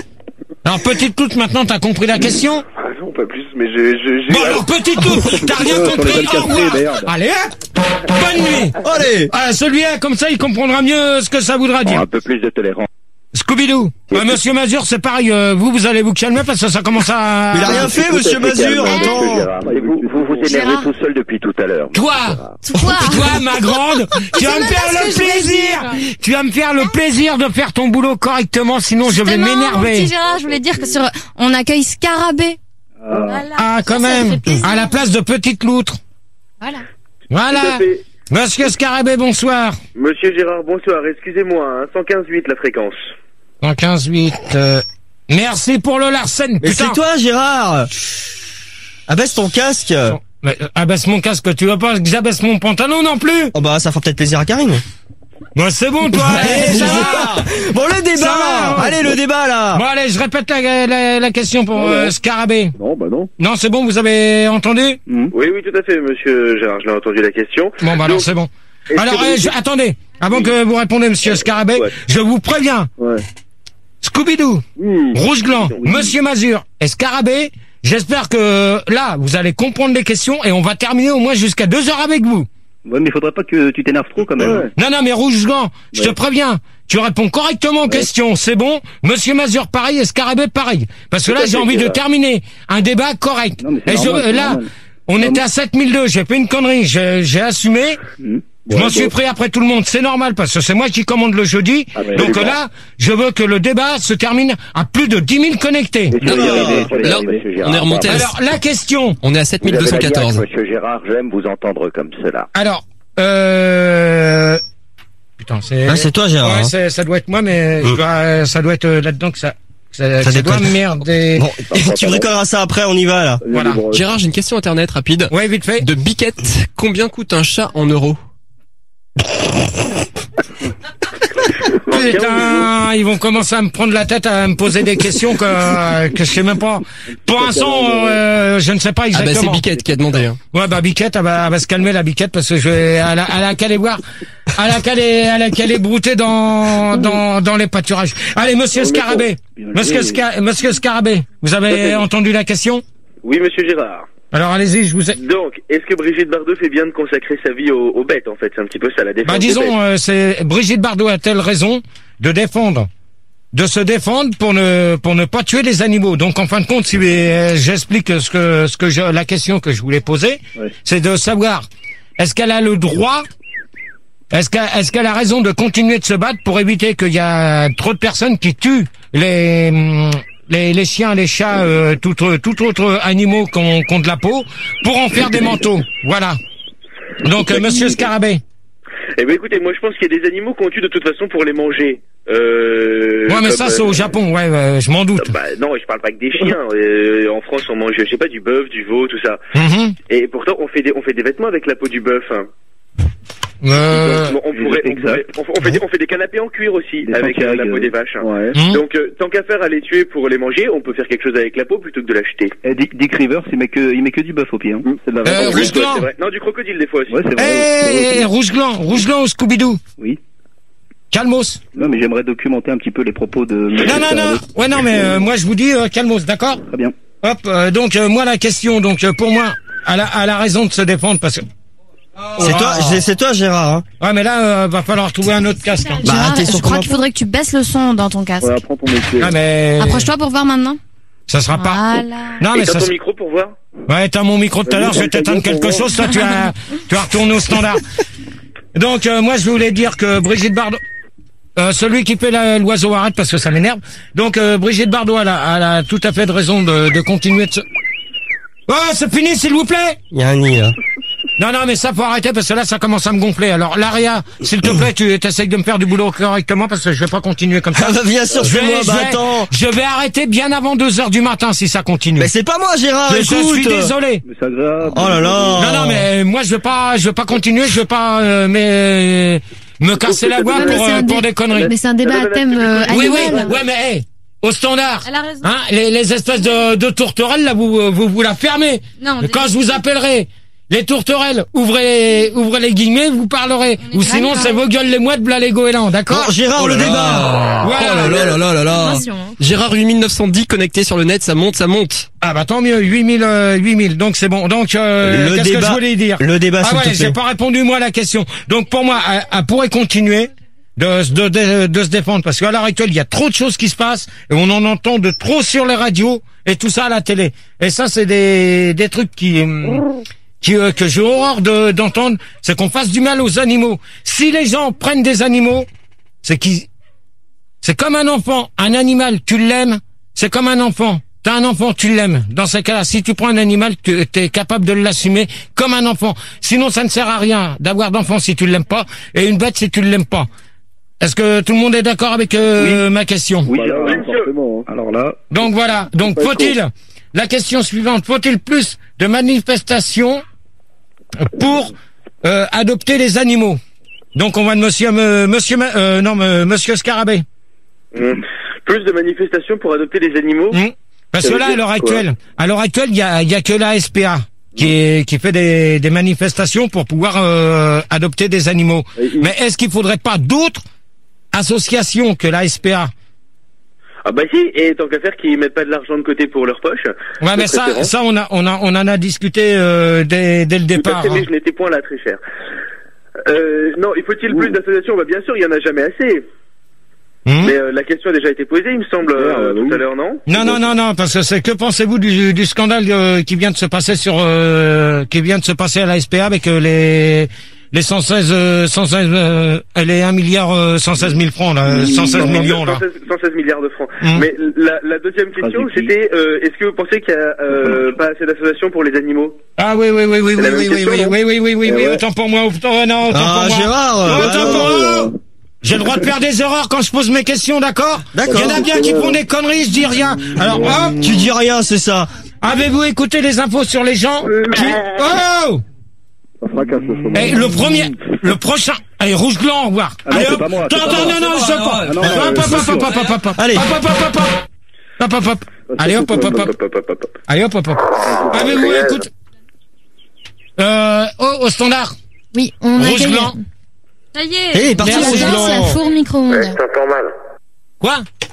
Alors, petite toute, maintenant, t'as compris la question? Ah non, pas plus, mais j'ai... j'ai- j'ai- Bon, alors, petite toute, t'as rien Sur les compris? vingt-quatre Au revoir. merde. Allez, hop, bonne nuit. Allez. Ah, celui-là, comme ça, il comprendra mieux ce que ça voudra Bon, dire. un peu plus de tolérance. Scooby-Doo. Euh, Monsieur Mazur, c'est pareil, euh, vous, vous allez vous calmer parce que ça commence à... Mais il a rien fait, monsieur Mazur, attends. Et vous, vous vous énervez Gérard. tout seul depuis tout à l'heure. Toi, Toi toi, ma grande, tu vas me même faire pas ce le que je voulais plaisir, dire. tu vas me faire le plaisir de faire ton boulot correctement, sinon je vais Justement, mon petit m'énerver. Gérard, je voulais dire que sur, on accueille Scarabée. Voilà. Ah, quand Ça, ça même, fait plaisir. à la place de Petite Loutre. Voilà. Voilà. Tout à fait. Monsieur Scarabée, bonsoir. Monsieur Gérard, bonsoir. Excusez-moi, hein, cent quinze virgule huit la fréquence. cent quinze virgule huit, euh... merci pour le Larsen, Mais putain. c'est toi, Gérard. Abaisse ton casque. Mais, euh, abaisse mon casque, tu veux pas que j'abaisse mon pantalon non plus? Oh bah, ça fera peut-être plaisir à Karine. Bon, c'est bon, toi. Allez, ça va. Bon, le débat. Ça va, hein. Allez, le débat, là. Bon, allez, je répète la, la, la question pour euh, Scarabée. Non, bah non. Non, c'est bon, vous avez entendu? Oui, oui, tout à fait, monsieur Gérard, je l'ai entendu la question. Bon, bah alors Donc, c'est bon. est-ce Alors, que euh, vous- je- attendez, avant que vous répondez, monsieur Scarabée, Ouais. je vous préviens. Ouais. Scooby-Doo, Oui. Rouge Gland, monsieur Mazur et Scarabée, j'espère que là, vous allez comprendre les questions et on va terminer au moins jusqu'à deux heures avec vous. Ouais, mais faudrait pas que tu t'énerves trop quand même. Ouais. Non, non, mais Rouge Gland, je te préviens, tu réponds correctement aux questions, c'est bon. Monsieur Mazur, pareil, et Scarabée, pareil. Parce que Tout là, à j'ai fait, envie de Gérard. terminer un débat correct. Non, mais c'est Et je- normal, c'est là, normal. on était à sept mille deux, j'ai fait une connerie, j'ai j'ai assumé. Mhm. Je m'en suis pris après tout le monde, c'est normal parce que c'est moi qui commande le jeudi. Ah, mais Donc évidemment. là, je veux que le débat se termine à plus de dix mille connectés. Mais tu Non, vas y non, arriver, tu vas y là, arriver, monsieur Gérard. on est remonté à- Alors la question. On est à sept Vous mille deux avez cent la quatorze. niaque, monsieur Gérard, j'aime vous entendre comme cela. Alors, euh... putain, c'est. Ah, c'est toi, Gérard. Ouais, hein. c'est- ça doit être moi, mais je dois- ça doit être euh, là-dedans que ça. que Ça, Ça ça doit déconne. merder. Bon, tu bricoleras ça après, on y va, là. Voilà. Gérard, j'ai une question internet rapide. Ouais, vite fait. De Biquette, combien coûte un chat en euros? Putain, ils vont commencer à me prendre la tête, à me poser des questions que, que je sais même pas. Pour l'instant, euh, je ne sais pas Ah bah exactement. c'est Biquette qui a demandé. Hein. Ouais, bah Biquette, elle va, elle va se calmer la Biquette parce que je vais, elle a, elle a qu'à aller voir, elle a qu'à aller, elle a qu'à aller brouter dans, dans, dans les pâturages. Allez, monsieur Scarabée, monsieur, Sca- monsieur Scarabée, vous avez entendu la question? Oui, monsieur Gérard. Alors allez-y, je vous ai... Donc, est-ce que Brigitte Bardot fait bien de consacrer sa vie aux, aux bêtes, en fait? C'est un petit peu ça, la défense Bah des disons, bêtes. euh, c'est Brigitte Bardot a-t-elle raison de défendre, de se défendre pour ne pour ne pas tuer les animaux. Donc en fin de compte, si euh, j'explique ce que ce que je, la question que je voulais poser, Ouais. c'est de savoir est-ce qu'elle a le droit, est-ce qu'elle est-ce qu'elle a raison de continuer de se battre pour éviter qu'il y a trop de personnes qui tuent les hum, les, les chiens, les chats, euh, tout, tout autre animaux qui ont, qui ont de la peau, pour en faire des manteaux. Voilà. Donc, euh, monsieur Scarabée. Eh ben écoutez, moi je pense qu'il y a des animaux qu'on tue de toute façon pour les manger. Euh, Ouais, mais comme, ça, c'est euh, au Japon, ouais, ouais, je m'en doute. Bah non, je parle pas que des chiens. Euh, en France, on mange, je sais pas, du bœuf, du veau, tout ça. Mhm. Et pourtant, on fait des, on fait des vêtements avec la peau du bœuf. Hein. Euh, on, on pourrait, on, pourrait- on- on fait des, on fait des canapés en cuir aussi Des avec euh, la santiagues, peau des vaches. hein. Ouais. Mhm. Donc, euh, tant qu'à faire à les tuer pour les manger, on peut faire quelque chose avec la peau plutôt que de l'acheter. Et Dick, Dick Rivers, il met que, il met que du bœuf au pied. Hein. C'est de la Euh, vache. Rouge Gland. C'est vrai. Non, du crocodile des fois aussi. Ouais, c'est vrai. Eh, Ouais. Rouge Gland, Rouge Gland au Scooby-Doo. Oui. Calmos. Non, mais j'aimerais documenter un petit peu les propos de... Non, non, non. Ouais, non, mais euh, moi, je vous dis euh, calmos, d'accord? Très bien. Hop, euh, donc, euh, moi, la question, donc, euh, pour moi, elle a, elle a raison de se défendre parce que... C'est toi, c'est- c'est toi, Gérard. Hein. Ouais, mais là, euh, va falloir trouver un autre casque. hein. Bah, Gérard, t'es sur je crois comment- qu'il faudrait que tu baisses le son dans ton casque. Ouais, apprends ton métier. Ah, mais... Approche-toi pour voir maintenant. Ça sera pas... Voilà. Non, Et mais t'as ça... ton se- micro pour voir? Ouais, t'as mon micro tout à l'heure, je vais t'éteindre quelque chose, toi, tu as, tu as retourné au standard. Donc, euh, moi, je voulais dire que Brigitte Bardot... Euh, celui qui fait la- l'oiseau arrête parce que ça m'énerve. Donc, euh, Brigitte Bardot, elle a, elle a tout à fait de raison de, de continuer de se... Oh, c'est fini, s'il vous plaît! Il y a un nid, là. Non, non, mais ça, faut arrêter parce que là, ça commence à me gonfler. Alors, Laria, s'il te plaît, tu essayes de me faire du boulot correctement parce que je vais pas continuer comme ça. Ah bah, bien sûr, je c'est moi, je bah, attends. Je vais arrêter bien avant deux heures du matin si ça continue. Mais c'est pas moi, Gérard, je, je écoute. suis désolé. Mais c'est agréable. Oh là là. Non, non, mais moi, je veux pas, je veux pas continuer, je veux pas, euh, mais, me casser la voix Ouais, mais pour, c'est euh, un pour dé- des conneries. Mais c'est un débat à thème euh, Oui, oui, animal. ouais, mais, hey, au standard. Elle a raison. Hein, les, les espèces de, de tourterelles, là, vous, vous, vous la fermez. Non, Mais quand je vous appellerai, Les tourterelles, ouvrez, ouvrez les guillemets, vous parlerez. Ou sinon, c'est vos gueules les mouettes, bla les goélands, d'accord? Bon, Gérard, Oh le là débat. là. Voilà. Oh là là là là là là. Attention, hein. Gérard huit mille neuf cent dix connecté sur le net, ça monte, ça monte. Ah bah tant mieux, huit mille, euh, huit mille, donc c'est bon. Donc, euh, Le qu'est-ce que débat- je voulais dire? le débat, Ah s'il ouais, te plaît. j'ai pas répondu moi à la question. Donc pour moi, elle, elle pourrait continuer de, de, de, de se défendre, parce qu'à l'heure actuelle, il y a trop de choses qui se passent, et on en entend de trop sur les radios, et tout ça à la télé. Et ça, c'est des, des trucs qui... hum, qui, euh, que j'ai horreur de, d'entendre, c'est qu'on fasse du mal aux animaux. Si les gens prennent des animaux, c'est qu'ils, c'est comme un enfant. Un animal, tu l'aimes, c'est comme un enfant. T'as un enfant, tu l'aimes. Dans ces cas-là, si tu prends un animal, tu es capable de l'assumer comme un enfant. Sinon, ça ne sert à rien d'avoir d'enfant si tu l'aimes pas, et une bête si tu l'aimes pas. Est-ce que tout le monde est d'accord avec euh, Oui. ma question? Oui, Bah là, Gérard. forcément, hein. Alors là, Donc voilà. Donc Pas faut-il, la question suivante, faut-il plus de manifestations pour euh, adopter les animaux? Donc on va de monsieur, euh, monsieur, euh, non, euh, monsieur Scarabée. Mmh. Plus de manifestations pour adopter les animaux. Mmh. Parce Ça que veut là, à dire l'heure quoi? actuelle, à l'heure actuelle, il y a, il y a que la S P A qui est, qui fait des, des manifestations pour pouvoir euh, adopter des animaux. Et il- Mais est-ce qu'il faudrait pas d'autres associations que la S P A? Ah bah si, et tant qu'à faire qu'ils mettent pas de l'argent de côté pour leur poche. Ouais, mais de ça, préférence. ça, on a, on a, on en a discuté euh, dès, dès le Tout à départ. fait, mais hein. je n'étais point là très cher. Euh, non, il faut-il plus d'associations? Bah bien sûr, il y en a jamais assez. Hum Mais euh, la question a déjà été posée, il me semble, euh, Ouais, tout oui. à l'heure, non? Non, non, non, non, parce que c'est que pensez-vous du, du scandale euh, qui vient de se passer sur, euh, qui vient de se passer à la S P A avec euh, les les cent seize, euh, cent seize, euh, les un milliard euh, cent seize mille francs là, cent seize millions là. cent seize, cent seize milliards de francs. Hum. Mais la, la deuxième question, Ah, c'est qui c'était euh, est-ce que vous pensez qu'il y a euh, pas assez d'associations pour les animaux? Ah oui, oui, oui, oui, C'est oui, la même oui, oui, question, oui, non oui, oui, oui, oui, Eh oui, ouais. autant pour moi, autant, non, autant Ah, pour moi. Gérard, Non, euh, autant bah pour non. moi. J'ai le droit de faire des erreurs quand je pose mes questions, d'accord? D'accord. Il y en a bien qui font des conneries, je dis rien. Alors, hop, Tu dis rien, c'est ça. avez-vous écouté les infos sur les gens qui... Oh! Ça fracasse le sommet. Eh, le premier, le prochain, allez, rouge blanc, au revoir. Ah non, Allez, c'est hop. pas moi, c'est Non, pas non, moi, non, non, c'est je pas pas. moi. Ah non, Hop, euh, hop, c'est hop, sûr. hop, hop, hop, hop. Allez. Hop, hop, hop, hop, hop. Hop, hop, hop. Allez, hop, hop, hop, hop. Hop, hop, hop, hop, hop. Allez, hop, hop, hop. Avez-vous écouté, euh, oh, au standard. Oui, on Rouge accueille. blanc. Ça y Eh, il est est. parti, À la Rouge place, blanc. il y a four micro-ondes. Ouais, c'est encore mal. Quoi?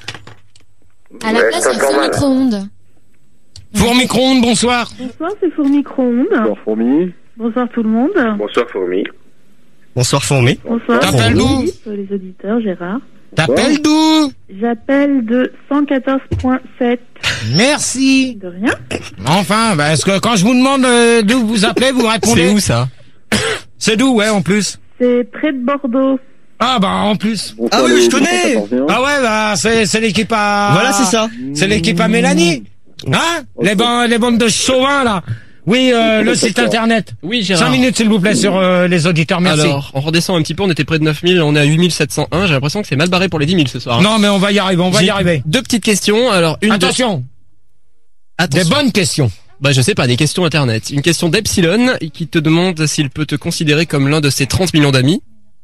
À la Ouais, place, c'est il y a four encore mal. micro-ondes. Four micro-ondes, bonsoir. Bonsoir, c'est Four Micro-ondes. Bonsoir, fourmi. Bonsoir tout le monde. Bonsoir, Fourmi. Bonsoir, Fourmi. Bonsoir. T'appelles d'où? Les auditeurs, Gérard. T'appelles d'où? J'appelle de cent quatorze point sept. Merci. De rien. Enfin, bah, est-ce que quand je vous demande euh, d'où vous appelez, vous répondez? C'est où ça? C'est d'où, ouais, en plus. C'est près de Bordeaux. Ah, bah, en plus. Bonsoir, Ah oui, les je connais. cent quatorze. Ah ouais, bah, c'est, c'est l'équipe à... Voilà, c'est ça. C'est l'équipe à Mélanie. Hein? Les bandes, les bandes de chauvins, là. Oui, euh, le site internet. Oui, Gérard. Cinq minutes, s'il vous plaît, sur euh, les auditeurs, merci. Alors, on redescend un petit peu, on était près de neuf mille, on est à huit mille sept cent un, j'ai l'impression que c'est mal barré pour les dix mille ce soir. Non, mais on va y arriver, on va J'ai y arriver. Deux petites questions, alors une de- Attention, Attention. des bonnes questions. Bah je sais pas, des questions internet. Une question d'Epsilon qui te demande s'il peut te considérer comme l'un de ses trente millions d'amis.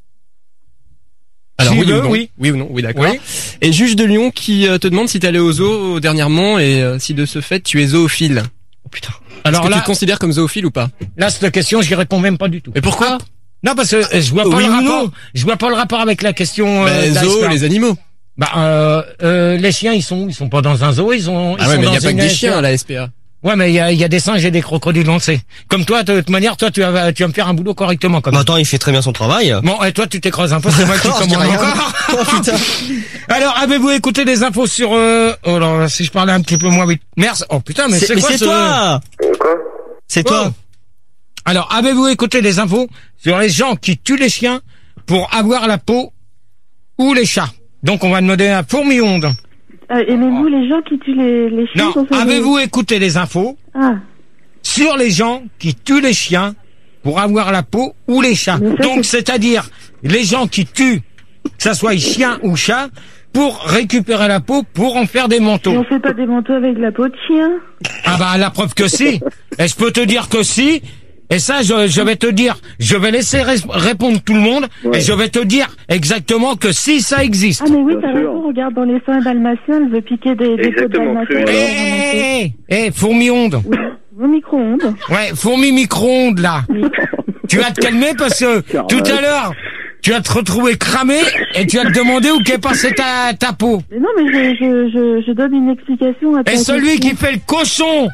Alors S'il oui, veut, ou non. oui. Oui ou non, oui d'accord. Oui. Et Juge de Lyon qui euh, te demande si t'es allé au zoo dernièrement et euh, si de ce fait tu es zoophile. Oh putain. Alors Est-ce que là, tu te considères comme zoophile ou pas? là, cette question, j'y réponds même pas du tout. Mais pourquoi? Non, parce que euh, je vois pas Oui le ou rapport. non Je vois pas le rapport avec la question. Euh, Bah, d'Ice zoo, Star. les animaux. Bah, euh, euh, les chiens, ils sont, ils sont pas dans un zoo, ils ont. Ils Ah ouais, sont mais il dans y a pas une que des S P A. chiens à la S P A. Ouais, mais il y a, il y a des singes et des crocodiles, on le sait. Comme toi, de toute manière, toi, tu vas, tu vas me faire un boulot correctement, comme Bah, attends, il fait très bien son travail. Bon, et toi, tu t'écrases un peu, c'est moi qui D'accord, je dis commande rien. encore. Oh putain. Alors, avez-vous écouté des infos sur, euh, oh là, si je parlais un petit peu moins vite. Merci. Oh putain, mais c'est C'est- Mais quoi c'est ce... toi. Quoi? C'est Oh. toi. Alors, avez-vous écouté des infos sur les gens qui tuent les chiens pour avoir la peau ou les chats? Donc, on va demander à Fourmi-Onde. Euh, Aimez-vous les gens qui tuent les, les chiens? Non, pour faire des- avez-vous écouté les infos Ah, sur les gens qui tuent les chiens pour avoir la peau ou les chats? Mais ça, Donc, c'est- c'est-à-dire les gens qui tuent, que ça soit chien ou chat, pour récupérer la peau pour en faire des mais manteaux. on fait pas des manteaux avec de la peau de chien. Ah bah la preuve que si. Et je peux te dire que si. Et ça, je, je vais te dire, je vais laisser res- répondre tout le monde, Ouais. et je vais te dire exactement que si ça existe. Ah mais oui, Bien t'as sûr. raison, regarde dans les soins dalmatiens, elle veut piquer des, des peaux de Exactement, dalmatiens. absolument. Eh, eh, eh, eh, Fourmi-Onde. Oui, Vos micro-ondes. Ouais, fourmi micro-ondes, là. Tu vas te calmer parce que tout à l'heure, tu vas te retrouver cramé et tu vas te demander où qu'est passée ta, ta peau. Mais non, mais je, je, je, je donne une explication à ta Et celui question. qui fait le cochon,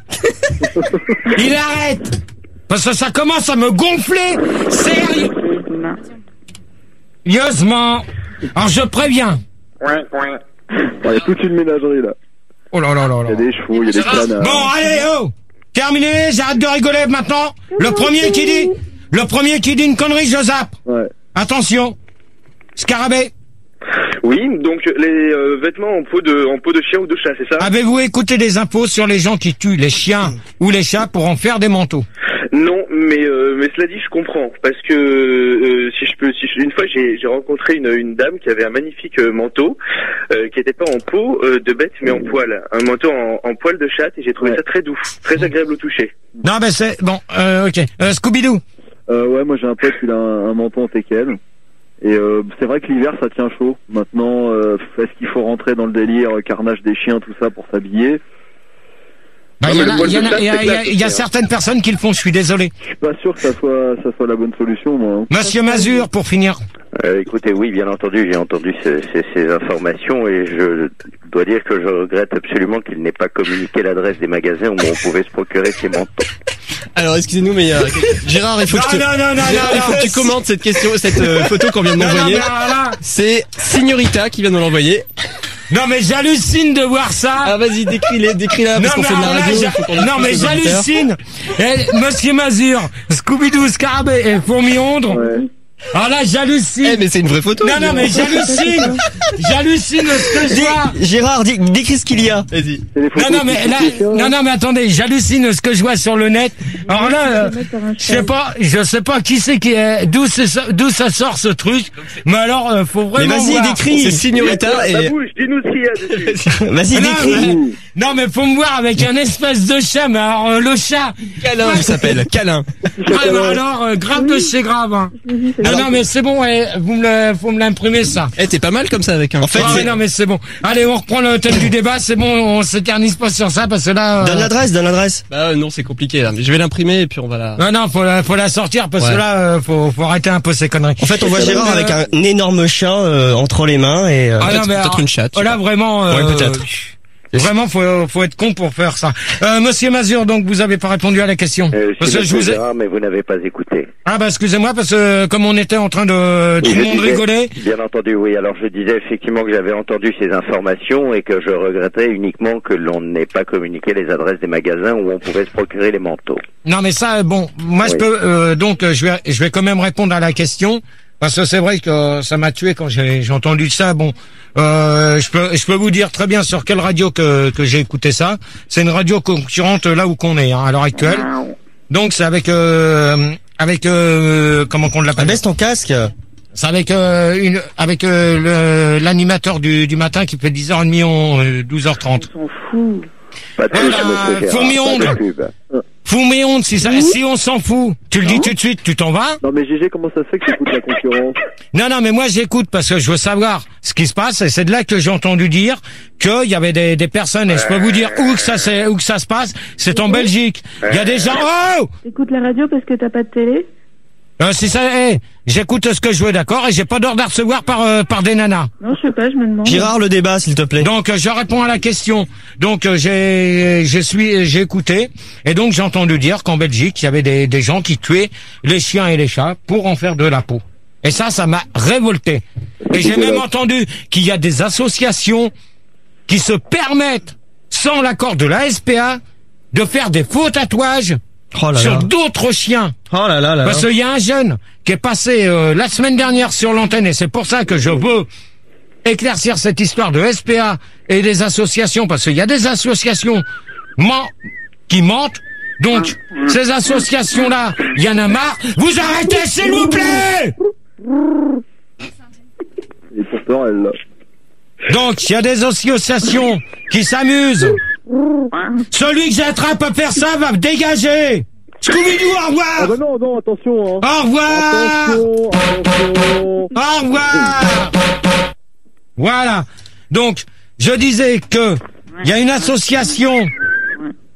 il arrête. Parce que ça commence à me gonfler. Sérieux. Sérieusement. Alors je préviens. Il y a toute une ménagerie là. Oh là là là là. Il y a des chevaux, il y a des canards. Bon, allez, oh. Terminé, j'arrête de rigoler maintenant. Le premier qui dit, le premier qui dit une connerie, je zappe. Ouais. Attention. Scarabée. Oui, donc les euh, vêtements en peau de en peau de chien ou de chat, c'est ça? Avez-vous écouté des infos sur les gens qui tuent les chiens ou les chats pour en faire des manteaux? Non, mais euh, mais cela dit, je comprends parce que euh, si je peux, si je, une fois j'ai j'ai rencontré une une dame qui avait un magnifique euh, manteau euh, qui était pas en peau euh, de bête mais en poil, un manteau en, en poil de chatte et j'ai trouvé ouais. ça très doux, très agréable au toucher. Non, ben c'est bon, euh, ok. Euh, Scooby-Doo. Euh, ouais, moi j'ai un pote qui a un, un manteau en teckel. Et euh, c'est vrai que l'hiver ça tient chaud. Maintenant, euh, est-ce qu'il faut rentrer dans le délire euh, carnage des chiens, tout ça pour s'habiller? Bah, il y, y, y, y, y, y a certaines personnes qui le font, je suis désolé. Je suis pas sûr que ça soit, ça soit la bonne solution, moi. Hein. Monsieur Mazur, pour finir. Euh, écoutez, oui, bien entendu, j'ai entendu ces, ces, ces informations et je dois dire que je regrette absolument qu'il n'ait pas communiqué l'adresse des magasins où on pouvait se procurer ces manteaux. Alors, excusez-nous, mais euh, Gérard, il faut non, que tu, non, non, non, Gérard, non, il faut non, que tu commentes cette question, cette euh, photo qu'on vient de m'envoyer. C'est Signorita qui vient de l'envoyer. Non mais j'hallucine de voir ça. Ah vas-y, décris-les, décris-la parce qu'on fait de la radio. Là, non mais j'hallucine. Eh, Monsieur Mazur, Scooby-Doo, Scarabée et Fourmi-Ondre. Ouais. Ah là, j'hallucine. Eh, mais c'est une vraie photo. Non, non, mais j'hallucine. J'hallucine ce que je vois. Gérard, décris ce qu'il y a. Vas-y. Non, non, mais là, non, non, mais attendez, j'hallucine ce que je vois sur le net. Alors là, euh, je sais pas, je sais pas qui c'est qui est, d'où c'est, d'où ça sort ce truc. Mais alors, euh, faut vraiment. Mais vas-y, décris. C'est Signorita et. Dis-nous ce qu'il y a dessus. Vas-y, décris. Non, mais faut me voir avec un espèce de chat, mais alors, euh, le chat. Câlin, il s'appelle. Câlin. Ouais, bah alors, euh, grave de chez grave, hein. Non, non, mais c'est bon, eh, vous me le, faut me l'imprimer, ça. Eh, t'es pas mal comme ça avec un. En fait, ah, non, mais c'est bon. Allez, on reprend le thème du débat, c'est bon, on s'éternise pas sur ça, parce que là, euh... Donne l'adresse, donne l'adresse. Bah, non, c'est compliqué, là. Mais je vais l'imprimer, et puis on va la. Non, non, faut la, faut la sortir, parce ouais. que là, euh, faut, faut arrêter un peu ces conneries. En fait, on voit Gérard avec un énorme chat, euh, entre les mains, et, euh... ah, non, mais peut-être alors, une chatte. Là, vraiment, euh, ouais, peut-être. Vraiment, faut, faut être con pour faire ça. Euh, Monsieur Mazur, donc, vous avez pas répondu à la question. Euh, parce que je vous ai... Gérard, mais vous n'avez pas écouté. Ah, bah, excusez-moi, parce que, comme on était en train de, tout le monde disais, rigolait. Bien entendu, oui. Alors, je disais effectivement que j'avais entendu ces informations et que je regrettais uniquement que l'on n'ait pas communiqué les adresses des magasins où on pouvait se procurer les manteaux. Non, mais ça, bon, moi, oui. je peux, euh, donc, je vais, je vais quand même répondre à la question. Parce que c'est vrai que ça m'a tué quand j'ai, j'ai entendu ça. Bon, euh, je peux, je peux vous dire très bien sur quelle radio que, que j'ai écouté ça. C'est une radio concurrente là où qu'on est hein, à l'heure actuelle. Donc c'est avec, euh, avec euh, comment qu'on l'appelle. Baisse ton casque. C'est avec euh, une, avec euh, le, l'animateur du, du matin qui fait dix heures trente, on, douze heures trente. On s'en fout. Pas de pub, monsieur Fourmi-Ondre. Fourmi-Ondre, si ça, si on s'en fout, tu le dis tout de suite, tu t'en vas? Non mais Gégé, comment ça se fait que tu écoutes la concurrence? Non, non, mais moi j'écoute parce que je veux savoir ce qui se passe et c'est de là que j'ai entendu dire qu'il y avait des, des personnes et je peux vous dire où que ça c'est, où que ça se passe, c'est en Belgique. Il y a des gens, oh! T'écoutes la radio parce que t'as pas de télé? Euh, si ça, hey, j'écoute ce que je veux, d'accord, et j'ai pas d'ordre à recevoir par euh, par des nanas. Non, je sais pas, je me demande. Gérard, le débat, s'il te plaît. Donc, euh, je réponds à la question. Donc, euh, j'ai, je suis, j'ai écouté, et donc j'ai entendu dire qu'en Belgique, il y avait des des gens qui tuaient les chiens et les chats pour en faire de la peau. Et ça, ça m'a révolté. Et j'ai même entendu qu'il y a des associations qui se permettent, sans l'accord de la S P A, de faire des faux tatouages. Oh là sur là. d'autres chiens. Oh là là là. Parce qu'il y a un jeune qui est passé euh, la semaine dernière sur l'antenne et c'est pour ça que je veux éclaircir cette histoire de S P A et des associations parce qu'il y a des associations man- qui mentent. Donc ces associations-là, il y en a marre. Vous arrêtez s'il vous plaît. Et pourtant elle l'a. Donc il y a des associations qui s'amusent. Celui que j'attrape à faire ça va me dégager. Scooby-Doo, au revoir. Ah bah non, non, attention. Hein. Au revoir. Attention, attention. Au revoir. Voilà. Donc, je disais que il y a une association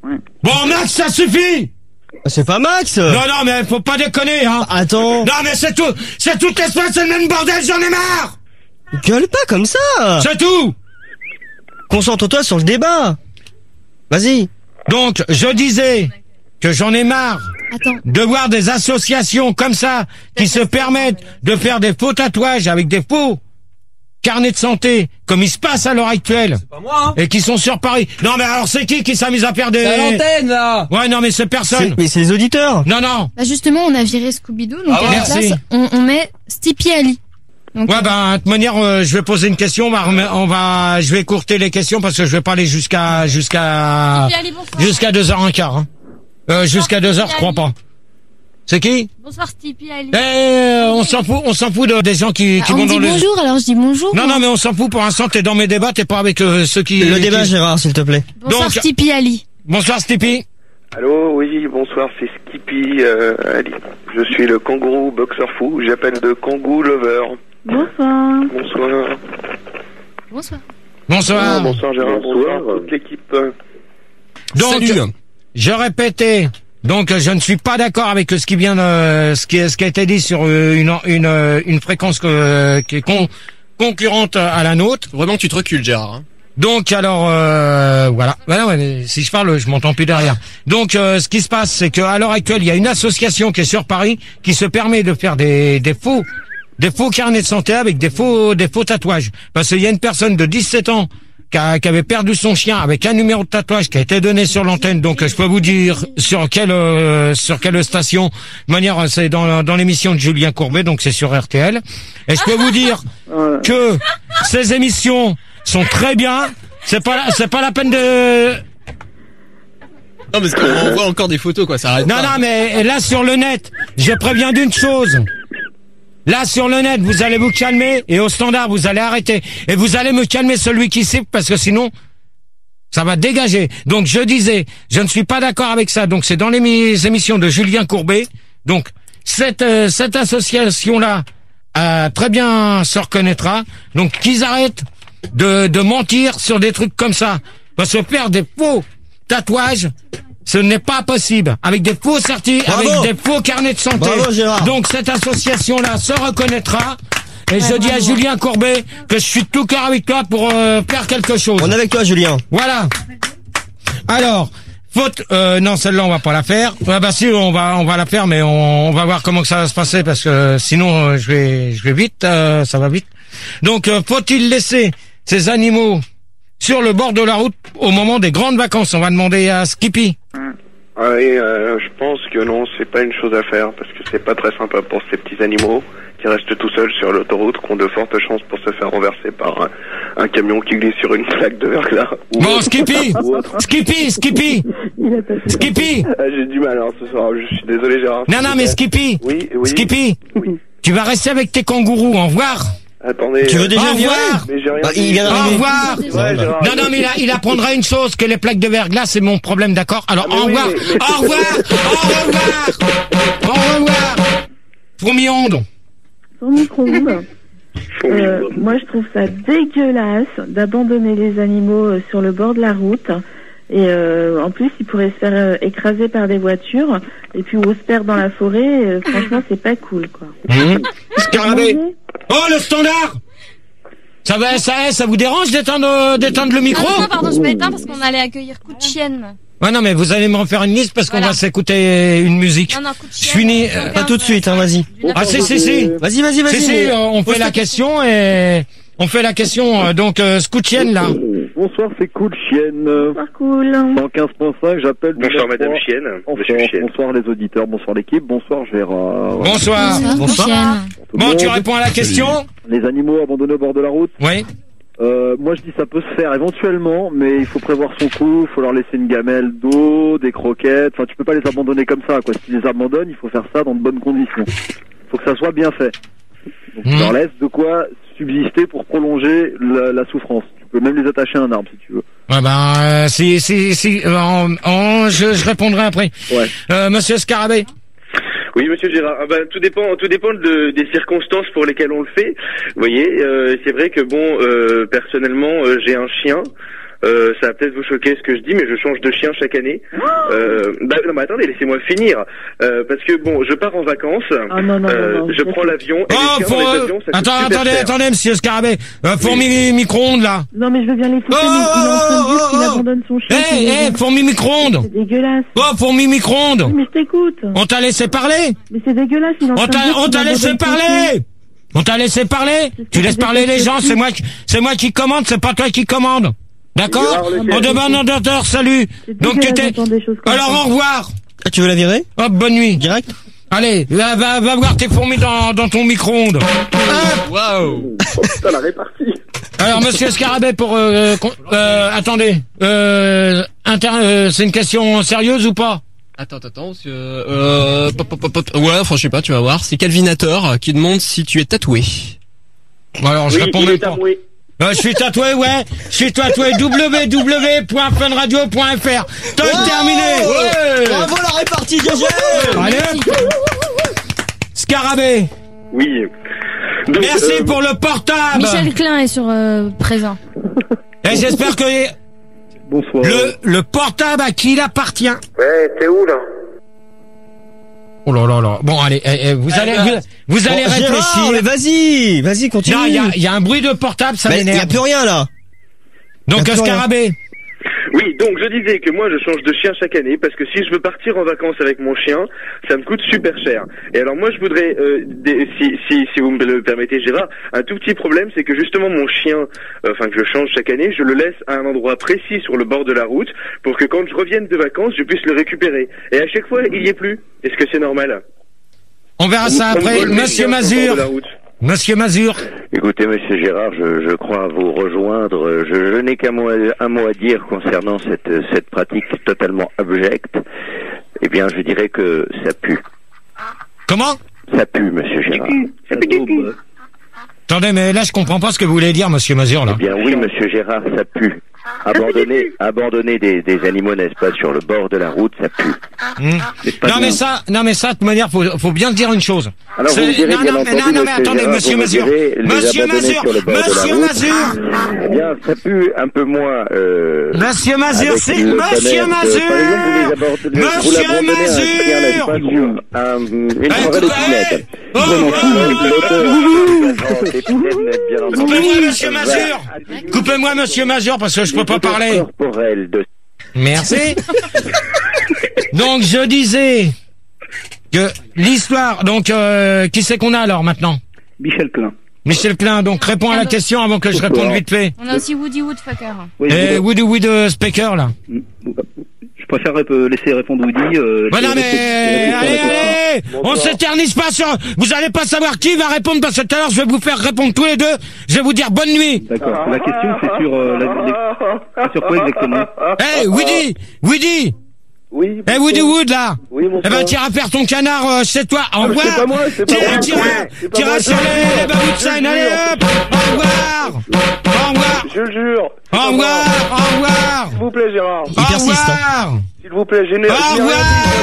Bon, Max, ça suffit! C'est pas Max! Non, non, mais faut pas déconner, hein! Attends! Non, mais c'est tout! C'est toutes les semaines, c'est le même bordel, j'en ai marre! Gueule pas comme ça! C'est tout! Concentre-toi sur le débat! Vas-y! Donc, je disais que j'en ai marre Attends. de voir des associations comme ça qui se permettent de faire des faux tatouages avec des faux carnets de santé, comme il se passe à l'heure actuelle. C'est pas moi, hein. Et qui sont sur Paris. Non, mais alors c'est qui qui s'amuse à faire des... C'est à l'antenne, là. Ouais, non, mais c'est personne. C'est- Mais c'est les auditeurs! Non, non. Bah justement, on a viré Scooby-Doo, donc Ah à ouais, la merci. place, on, on met Stippy Ali. Donc, Ouais, ben, de toute manière, euh, je vais poser une question, on va, remet- on va, je vais écourter les questions parce que je vais pas aller jusqu'à, jusqu'à, Stippy Ali, bonsoir. jusqu'à deux heures quinze, hein. Euh, jusqu'à deux heures, je crois pas. C'est qui? Bonsoir Stippy Ali. Eh, euh, on s'en fout, on s'en fout de, des gens qui, Bah, qui on vont me dans dit le... bonjour, alors je dis bonjour. Non, moi. non, mais on s'en fout, pour l'instant, t'es dans mes débats, t'es pas avec euh, ceux qui... Le débat, qui- Gérard, s'il te plaît. Bonsoir donc- Stippy Ali. Bonsoir, Stippy. Allô, oui, bonsoir, c'est Skippy euh, Ali. Je suis le kangourou boxer fou, j'appelle de Kangoo Lover. Bonsoir. Bonsoir. Bonsoir. Bonsoir. bonsoir Gérard, bonsoir, toute l'équipe. Donc, Salut. je répétais, donc je ne suis pas d'accord avec ce qui vient de, ce qui, ce qui a été dit sur euh, une, une, euh, une fréquence que- qui est con- concurrente à la nôtre. Vraiment, tu te recules, Gérard. Hein. Donc alors euh, voilà, voilà ouais, si je parle, je m'entends plus derrière. Donc euh, ce qui se passe, c'est qu'à l'heure actuelle, il y a une association qui est sur Paris qui se permet de faire des, des faux, des faux carnets de santé avec des faux, des faux tatouages. Parce qu'il y a une personne de dix-sept ans qui, a- qui avait perdu son chien avec un numéro de tatouage qui a été donné sur l'antenne. Donc je peux vous dire sur quelle, euh, sur quelle station. De manière, c'est dans, dans l'émission de Julien Courbet, donc c'est sur R T L. Et je peux vous dire que ces émissions sont très bien. C'est pas, la- c'est pas la peine de. Non, parce qu'on voit encore des photos, quoi, ça arrête Non, pas. non, mais là sur le net, je préviens d'une chose. Là sur le net, vous allez vous calmer et au standard, vous allez arrêter. Et vous allez me calmer celui qui siffle parce que sinon, ça va dégager. Donc je disais, je ne suis pas d'accord avec ça. Donc c'est dans les mi- émissions de Julien Courbet. Donc cette, euh, cette association-là euh, très bien se reconnaîtra. Donc qu'ils arrêtent de, de mentir sur des trucs comme ça. Parce que faire des faux tatouages, ce n'est pas possible. Avec des faux certifs, Bravo. avec des faux carnets de santé. Bravo, Gérard. Donc cette association-là se reconnaîtra. Et je Ouais, dis à bravo. Julien Courbet que je suis de tout cœur avec toi pour euh, faire quelque chose. On est avec toi, Julien. Voilà. Alors, faute, euh, non, celle-là on va pas la faire. Ah bah si, on va, on va la faire, mais on, on va voir comment que ça va se passer parce que sinon euh, je vais, je vais vite, euh, ça va vite. Donc, euh, faut-il laisser ces animaux sur le bord de la route au moment des grandes vacances? On va demander à Skippy. Ah oui, euh, je pense que non, c'est pas une chose à faire parce que c'est pas très sympa pour ces petits animaux qui restent tout seuls sur l'autoroute, qui ont de fortes chances pour se faire renverser par un, un camion qui glisse sur une plaque de verglas. ou Bon, autre. Skippy, Ou autre. Skippy, Skippy, Il a passé. Skippy. Ah, j'ai du mal alors ce soir, je suis désolé Gérard. Non, non, mais Skippy, Oui, oui. Skippy, tu vas rester avec tes kangourous. Au revoir. Attendez. Tu veux euh, déjà Au virer? revoir. Mais j'ai rien Bah, dit. il vient Au d'arriver. revoir. Ouais, Gérard. Non, non, mais il, a- il apprendra une chose, que les plaques de verglas, c'est mon problème, d'accord? Alors, Ah, mais au oui, revoir, mais- mais- au revoir, au revoir, au revoir. Fourmi-onde. Sur micro-ondes. Euh, moi, je trouve ça dégueulasse d'abandonner les animaux euh, sur le bord de la route. Et euh, en plus, ils pourraient se faire euh, écraser par des voitures. Et puis, ou se perdre dans la forêt. euh, franchement, c'est pas cool, quoi. Mmh. Scarabée. Oh, le standard. Ça va, ça, ça vous dérange d'éteindre, euh, d'éteindre le micro? Ah non, non, pardon, je m'éteins parce qu'on allait accueillir Coup de Chienne. Ouais, non, mais vous allez me refaire une liste parce qu'on Voilà. va s'écouter une musique. Non, non, Coup de Je Chienne. suis ni- euh, Pas tout de suite, hein, vas-y. Ah, si, si, si. Vas-y, vas-y, vas-y. Si, si, euh, on fait la question et on fait la question, euh, donc, euh, Scoutienne, là. Bonsoir, c'est Cool Chienne. Pas cool. cent quinze point cinq, j'appelle. Bonsoir numéro Madame trois. Chienne, Bonsoir, Monsieur Chienne. bonsoir les auditeurs, bonsoir l'équipe, bonsoir Gérard. Bonsoir. Bonsoir, Coup de Bonsoir. Chienne. Tout le Bon, tu monde. réponds à la question? Les animaux abandonnés au bord de la route. Oui. Euh, moi je dis ça peut se faire éventuellement, mais il faut prévoir son coup, il faut leur laisser une gamelle d'eau, des croquettes, enfin tu peux pas les abandonner comme ça, quoi. Si tu les abandonnes, il faut faire ça dans de bonnes conditions. Il faut que ça soit bien fait. Donc tu Mmh. leur laisses de quoi subsister pour prolonger la, la souffrance. Tu peux même les attacher à un arbre si tu veux. Ouais, ben, euh, si, si, si, euh, en- en- je, je répondrai après. Ouais. Euh, Monsieur Scarabée. Oui, monsieur Gérard. Ah ben, tout dépend, tout dépend de, des circonstances pour lesquelles on le fait. Vous voyez, euh, c'est vrai que bon, euh, personnellement, euh, j'ai un chien. Euh, ça va peut-être vous choquer ce que je dis, mais je change de chien chaque année. Euh, bah, non, mais attendez, laissez-moi finir. Euh, parce que bon, je pars en vacances, Ah, non, non, euh, non, non, je prends l'avion, et Oh, les chiens faut, dans les euh, avions, ça coûte attends, super attendez, cher. attendez, monsieur Scarabée. Euh, fourmi micro-ondes, là. Non, mais je veux bien l'écouter, Oh, mais il est en train de dire oh, qu'il oh, abandonne son chien. Eh, c'est eh, fourmi micro-ondes. C'est dégueulasse. Oh, fourmi micro-ondes. Oui, mais je t'écoute. On t'a laissé parler? Mais c'est dégueulasse, il est en train On de t'a, dire on qu'il t'a laissé abandonne son chien. parler? On t'a laissé parler? Tu laisses parler les gens, c'est moi qui, c'est moi qui commande, c'est pas toi qui commande. D'accord? On demande un docteur, salut. Donc tu t'es, alors au revoir. Ah, tu veux la virer? Hop, bonne nuit. Direct? Allez, va, va, va voir tes fourmis dans, dans ton micro-ondes. Waouh. Ça la répartie. Alors, monsieur Scarabée, pour, euh, con- euh, attendez, euh, inter, euh, c'est une question sérieuse ou pas? Attends, attends, parce que, euh, pop, pop, pop, pop. Ouais, enfin, je sais pas, tu vas voir. C'est Calvinator qui demande si tu es tatoué. Bon, alors, je Oui, réponds il même est pas. tatoué. Euh, je suis tatoué, ouais. Je suis tatoué. w w w point fun radio point f r. Temps Wow terminé. Ouais. Bravo la répartie, G G. Allez, hop. Scarabée. Oui. Donc, Merci euh, pour le portable. Michel Klein est sur euh, présent. Et j'espère que Bonsoir. le, le portable à qui il appartient. Ouais, t'es où là? Oh là là là. Bon, allez, eh, eh, vous allez, vous, vous allez Bon, Gérard, réfléchir. mais vas-y, vas-y, continue. Non, il y a, il y a un bruit de portable, ça Bah, il y a m'énerve. plus rien là. Donc, y a plus rien. Scarabée. Oui, donc je disais que moi je change de chien chaque année parce que si je veux partir en vacances avec mon chien, ça me coûte super cher. Et alors moi je voudrais, euh, des, si, si, si vous me le permettez Gérard, un tout petit problème, c'est que justement mon chien, euh, enfin que je change chaque année, je le laisse à un endroit précis sur le bord de la route pour que quand je revienne de vacances, je puisse le récupérer. Et à chaque fois, il y est plus. Est-ce que c'est normal? On verra ça On- on après. vole mes Monsieur chiens sur le bord Mazur. de la route. Monsieur Mazur. Écoutez, monsieur Gérard, je, je crois vous rejoindre. Je, je n'ai qu'un mot, à- un mot à dire concernant cette, cette pratique totalement abjecte. Eh bien, je dirais que ça pue. Comment? Ça pue, monsieur Gérard. Ça pue du cul. Attendez, mais là, je comprends pas ce que vous voulez dire, monsieur Mazur, là. Eh bien, oui, monsieur Gérard, ça pue. Abandonner, abandonner des, des animaux, n'est-ce pas, sur le bord de la route, ça pue. Hmm. Non, mais ça, non, mais ça, de toute manière, faut, faut bien se dire une chose. Alors, vous C'est- me direz, non, bien non, mais, entendu, non, non, mais monsieur attendez, Gérard, monsieur vous me Mazur. direz, les Monsieur abandonner Mazur. sur le bord de la Monsieur route. Mazur. Eh bien, ça pue un peu moins, euh... Monsieur Mazur, avec c'est le Monsieur connaître. Mazur. Par exemple, vous les abandonnez- vous Monsieur l'abandonnez à un chien, n'est-ce pas, Mazur. sur un- une Eh, forêt de coupez. pinèdes. Oh, Vraiment, oh, l'odeur des pinèdes, bien entendu, Coupez-moi, monsieur va Mazur. Coupez-moi, monsieur Mazur, parce que je peux pas parler. corporelle de Merci. Donc, je disais que l'histoire, donc, euh, qui c'est qu'on a alors maintenant? Michel Klein. Michel Klein, donc réponds à la question avant que je réponde vite fait. On a aussi Woody Woodfucker. Oui, Et je, Woody Wood euh, Speaker, là. je préfère euh, laisser répondre Woody. Euh, Voilà, je- mais je- allez, allez, on s'éternise pas sur. Vous allez pas savoir qui va répondre parce que tout à l'heure je vais vous faire répondre tous les deux. Je vais vous dire bonne nuit. D'accord. La question c'est sur euh, la, les- sur quoi exactement? Hey, Woody, Woody. Oui. Hey, Woody Wood là. Oui, mon Eh ben, t'iras faire ton canard euh, chez toi. Au revoir. c'est pas moi, c'est pas T'iras, moi. t'iras, C'est pas t'iras moi. sur les, les babous de scène. Allez hop. Au revoir. Au revoir. Je le jure. Au revoir. Au revoir. S'il vous plaît, Gérard. Au revoir. S'il vous plaît, j'ai Au revoir.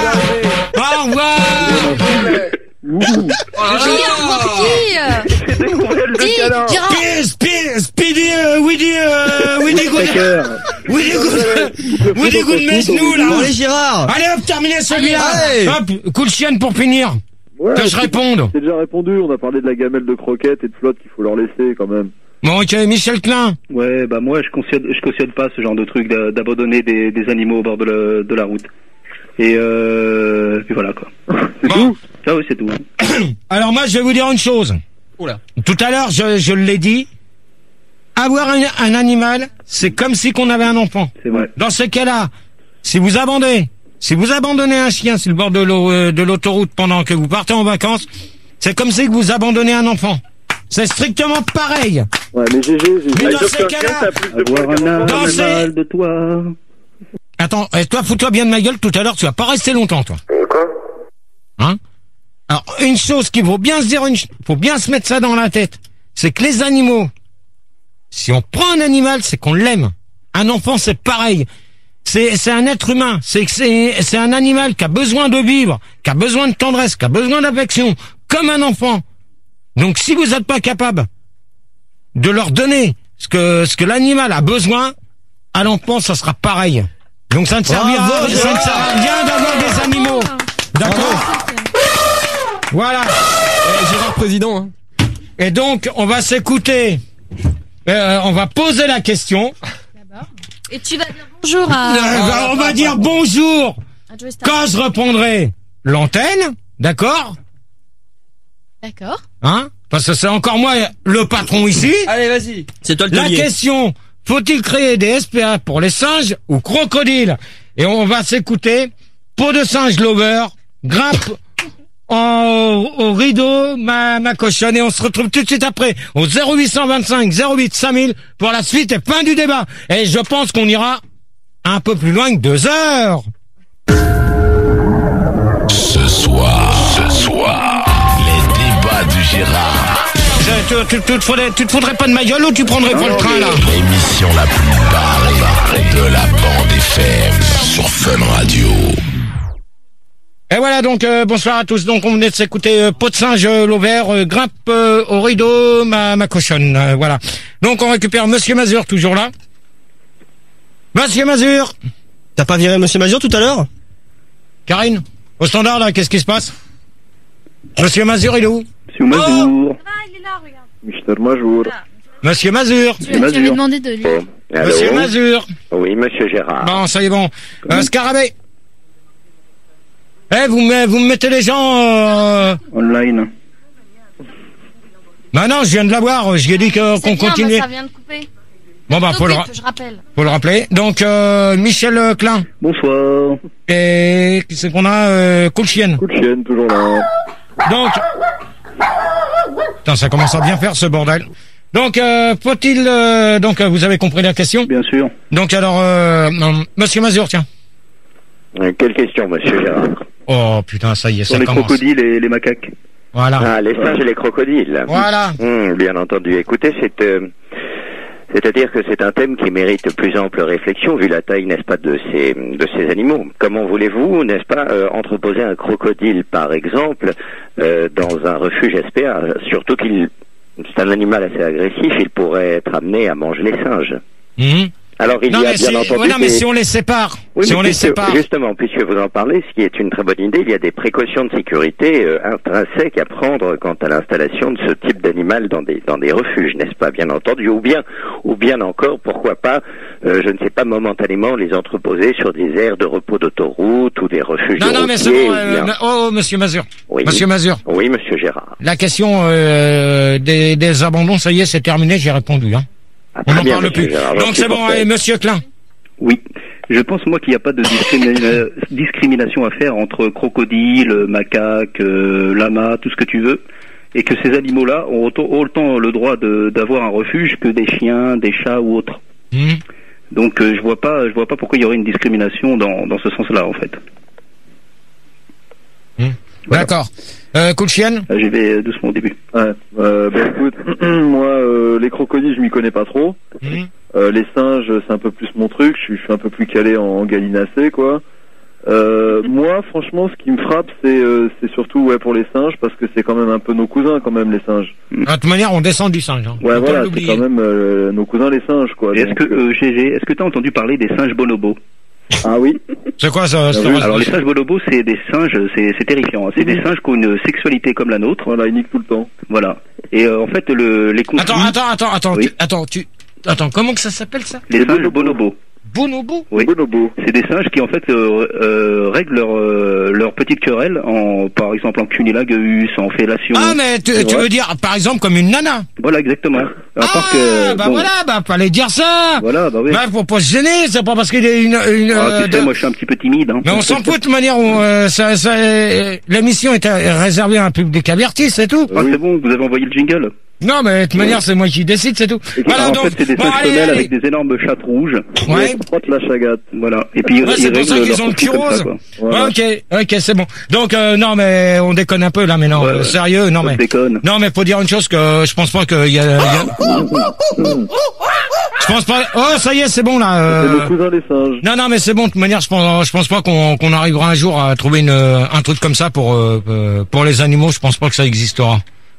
Au revoir. J'ai des nouvelles de canard. Speedy, Speedy, Speedy, euh, Woody, euh, Woody Good, Woody Good, Woody Good Mesnou, là. Bon, allez, Gérard. Allez, hop, terminez celui-là. Allez. Hop, coup de chienne pour finir. Ouais, Que je réponde. C'est déjà répondu, on a parlé de la gamelle de croquettes et de flotte qu'il faut leur laisser quand même. Bon, ok, Michel Klein. Ouais, bah moi je cautionne, je cautionne pas ce genre de truc d'a- d'abandonner des, des animaux au bord de la, de la route. Et euh, puis voilà quoi. C'est tout? Ça oui c'est tout. Alors moi, je vais vous dire une chose. Oula. Tout à l'heure, je, je l'ai dit. Avoir un, un animal, c'est comme si qu'on avait un enfant. C'est vrai. Dans ce cas-là, si vous abandonnez, si vous abandonnez un chien sur le bord de l'eau, euh, de l'autoroute pendant que vous partez en vacances, c'est comme si que vous abandonnez un enfant. C'est strictement pareil. Ouais, mais G G, G G. Mais dans ces cas-là, Avoir un Dans ces- animal de toi. attends, eh, toi, fous-toi bien de ma gueule. Tout à l'heure, tu vas pas rester longtemps, toi. Quoi? Hein? Alors, une chose qu'il faut bien se dire, une, ch- faut bien se mettre ça dans la tête, c'est que les animaux, si on prend un animal, c'est qu'on l'aime. Un enfant, c'est pareil. C'est, c'est un être humain. C'est, c'est, c'est un animal qui a besoin de vivre, qui a besoin de tendresse, qui a besoin d'affection, comme un enfant. Donc, si vous n'êtes pas capable de leur donner ce que, ce que l'animal a besoin, à l'enfant, ça sera pareil. Donc ça ne servira, Bravo, ça ne sert à rien d'avoir des animaux. D'accord? Voilà. Eh, Gérard président. Hein. Et donc, on va s'écouter. Euh, on va poser la question. Et tu vas dire bonjour à... Euh, on va dire bonjour quand je reprendrai l'antenne. D'accord? D'accord. Hein? Parce que c'est encore moi le patron ici. Allez, vas-y. C'est toi le La taulier. question, faut-il créer des S P A pour les singes ou crocodiles? Et on va s'écouter Peau de singe lover, grimpe en, au rideau, ma, ma cochonne. Et on se retrouve tout de suite après au zéro huit cent vingt-cinq zéro huit cinq mille pour la suite et fin du débat. Et je pense qu'on ira un peu plus loin que deux heures. Ce soir, ce soir, les débats du Gérard. Tu, tu, tu, te faudrais, tu te faudrais pas de ma gueule ou tu prendrais pas le train là? L'émission la plus barrée de la bande F M sur Fun Radio. Et voilà donc euh, bonsoir à tous. Donc on venait de s'écouter euh, Peau de singe euh, l'ovaire, euh, grimpe euh, au rideau, ma, ma cochonne. Euh, voilà. Donc on récupère Monsieur Mazur toujours là. Monsieur Mazur. T'as pas viré Monsieur Mazur tout à l'heure? Karine, au standard là, qu'est-ce qui se passe? Monsieur Mazur il est où? Monsieur Mazur. Ah, il est là, regarde. Mister Mazur. Monsieur Mazur. Tu, tu avais demandé de lire. Allô? Monsieur Mazur. Oui, monsieur Gérard. Bon, ça y est bon. Euh, Scarabée. Eh, vous me, vous me mettez les gens... Euh... Online. Bah non, je viens de l'avoir. Je lui ai dit que, qu'on continuait. Ça vient de couper. Bon bah, faut le, ra- je rappelle. faut le rappeler. Donc, euh, Michel Klein. Bonsoir. Et qui c'est qu'on a euh, Cool Chienne. Coup de chienne, toujours là. Donc... Putain, ça commence à bien faire ce bordel. Donc, euh, faut-il... Euh, donc, euh, vous avez compris la question? Bien sûr. Donc, alors, euh, euh, Monsieur Mazur, tiens. Euh, Quelle question, monsieur Gérard? Oh, putain, ça y est, Sur ça les commence. crocodiles et les macaques. Voilà. Ah, les singes et les crocodiles. Voilà. Hum, bien entendu. Écoutez, c'est... euh, c'est-à-dire que c'est un thème qui mérite plus ample réflexion vu la taille, n'est-ce pas, de ces de ces animaux. Comment voulez-vous, n'est-ce pas, euh, entreposer un crocodile, par exemple, euh, dans un refuge S P A? Surtout qu'il c'est un animal assez agressif, il pourrait être amené à manger les singes. Mmh. Alors il non, y a mais bien si, entendu... ouais, non, mais des... si on les sépare, Oui, si on les puisque, sépare. Justement, puisque vous en parlez, ce qui est une très bonne idée, il y a des précautions de sécurité euh, intrinsèques à prendre quant à l'installation de ce type d'animal dans des dans des refuges, n'est-ce pas, bien entendu, ou bien ou bien encore, pourquoi pas, euh, je ne sais pas, momentanément les entreposer sur des aires de repos d'autoroute ou des refuges Non, de non, mais c'est routiers, bon. ou Euh, bien- oh, oh, Monsieur Mazur. Oui. Monsieur Mazur. Oui, monsieur Gérard. La question euh, des, des abandons, ça y est, c'est terminé. J'ai répondu. Hein. Ah, On très n'en bien, parle monsieur plus. Gérard, j'en Donc suis c'est bon, parfait. allez, Monsieur Klein. Oui. Je pense, moi, qu'il n'y a pas de discrimina- discrimination à faire entre crocodiles, macaques, euh, lamas, tout ce que tu veux. Et que ces animaux-là ont autant, autant le droit de, d'avoir un refuge que des chiens, des chats ou autres. Mmh. Donc, euh, je vois pas, je vois pas pourquoi il y aurait une discrimination dans, dans ce sens-là, en fait. Mmh. Voilà. D'accord. Euh, coup de chienne. Euh, J'y vais doucement au début. Ouais. Euh, bah écoute, moi, euh, les crocodiles, je m'y connais pas trop. Mmh. Euh, les singes, c'est un peu plus mon truc. Je suis, je suis un peu plus calé en gallinacé, quoi. Euh, moi, franchement, ce qui me frappe, c'est, euh, c'est surtout, ouais, pour les singes, parce que c'est quand même un peu nos cousins, quand même, les singes. De toute manière, on descend du singe. Hein. Ouais, Faut pas voilà, c'est l'oublier. quand même euh, nos cousins, les singes, quoi. Et est-ce Donc, que, euh, G G, est-ce que tu as entendu parler des singes bonobos? Ah oui. C'est quoi ça? Ah oui. Alors, les singes bonobos, c'est des singes, c'est, c'est terrifiant. hein. C'est des singes qui ont une sexualité comme la nôtre. Voilà, ils niquent tout le temps. Voilà. Et euh, en fait, le, les conflits... Attends, attends, attends, attends, Oui. tu, attends, tu, attends, comment que ça s'appelle ça? Les singes bonobos. Bonobo? Oui. Bonobo. C'est des singes qui en fait euh, euh, règlent leur euh, leur petite querelle en par exemple en cunilingus, en fellation. Ah, mais tu, tu Ouais. veux dire, par exemple, comme une nana? Voilà exactement. À Ah, part que, bah bon, voilà, bah fallait dire ça. Voilà, bah oui. Bah faut pas se gêner, c'est pas parce qu'il est une, une Ah, euh, tu sais, de- moi je suis un petit peu timide. Hein. Mais on s'en fout de toute manière. On, euh, ça, ça, euh, l'émission est euh, réservée à un public averti, c'est tout. Ah, c'est bon, vous avez envoyé le jingle. Non, mais de toute manière, c'est moi qui décide, c'est tout. Voilà, Alors, en donc, fait, c'est des bon, singes allez, femelles allez. avec des énormes chattes rouges. Ouais. Ils frottent la chagate. Voilà. Et puis Ouais, ils c'est pour ça règlent qu'ils leur ont le cul conflit comme ça, rose. quoi. Voilà. Ouais, ok, ok, c'est bon. Donc, euh, non, mais on déconne un peu là, mais non, Ouais, euh, ouais. sérieux, non, Ça mais. déconne. Non, mais faut dire une chose que je pense pas qu'il y a. il y a- Je pense pas. Oh, ça y est, c'est bon là. C'est euh, nos cousins, les singes. Non, non, mais c'est bon. De toute manière, je pense, je pense pas qu'on qu'on arrivera un jour à trouver une, un truc comme ça pour euh, euh, pour les animaux. Je pense pas que ça existera.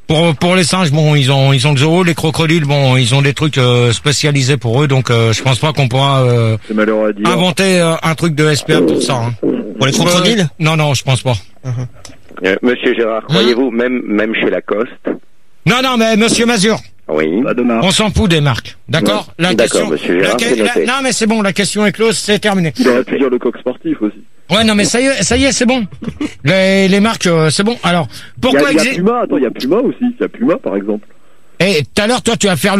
Pour pour les singes, bon, ils ont ils ont le zoo, les crocodiles, bon, ils ont des trucs euh, spécialisés pour eux, donc euh, je pense pas qu'on pourra euh, inventer euh, un truc de S P A pour ça. Hein. Pour les crocodiles? Euh, Non, non, je pense pas. Uh-huh. Euh, Monsieur Gérard, hein? Croyez-vous, même même chez Lacoste? Non, non, mais Monsieur Mazur. Oui. On s'en fout des marques, d'accord? Ouais. La D'accord, question. Monsieur Gérard, la, c'est noté. la, non, mais c'est bon, la question est close, c'est terminé. Il aurait pu dire le coq sportif aussi. Ouais, non, mais ça y est, ça y est, c'est bon. Les, les marques, euh, c'est bon. Alors, pourquoi Il y a, il y a exi- Puma, attends, il y a Puma aussi. Il y a Puma, par exemple. Et tout à l'heure, toi, tu vas faire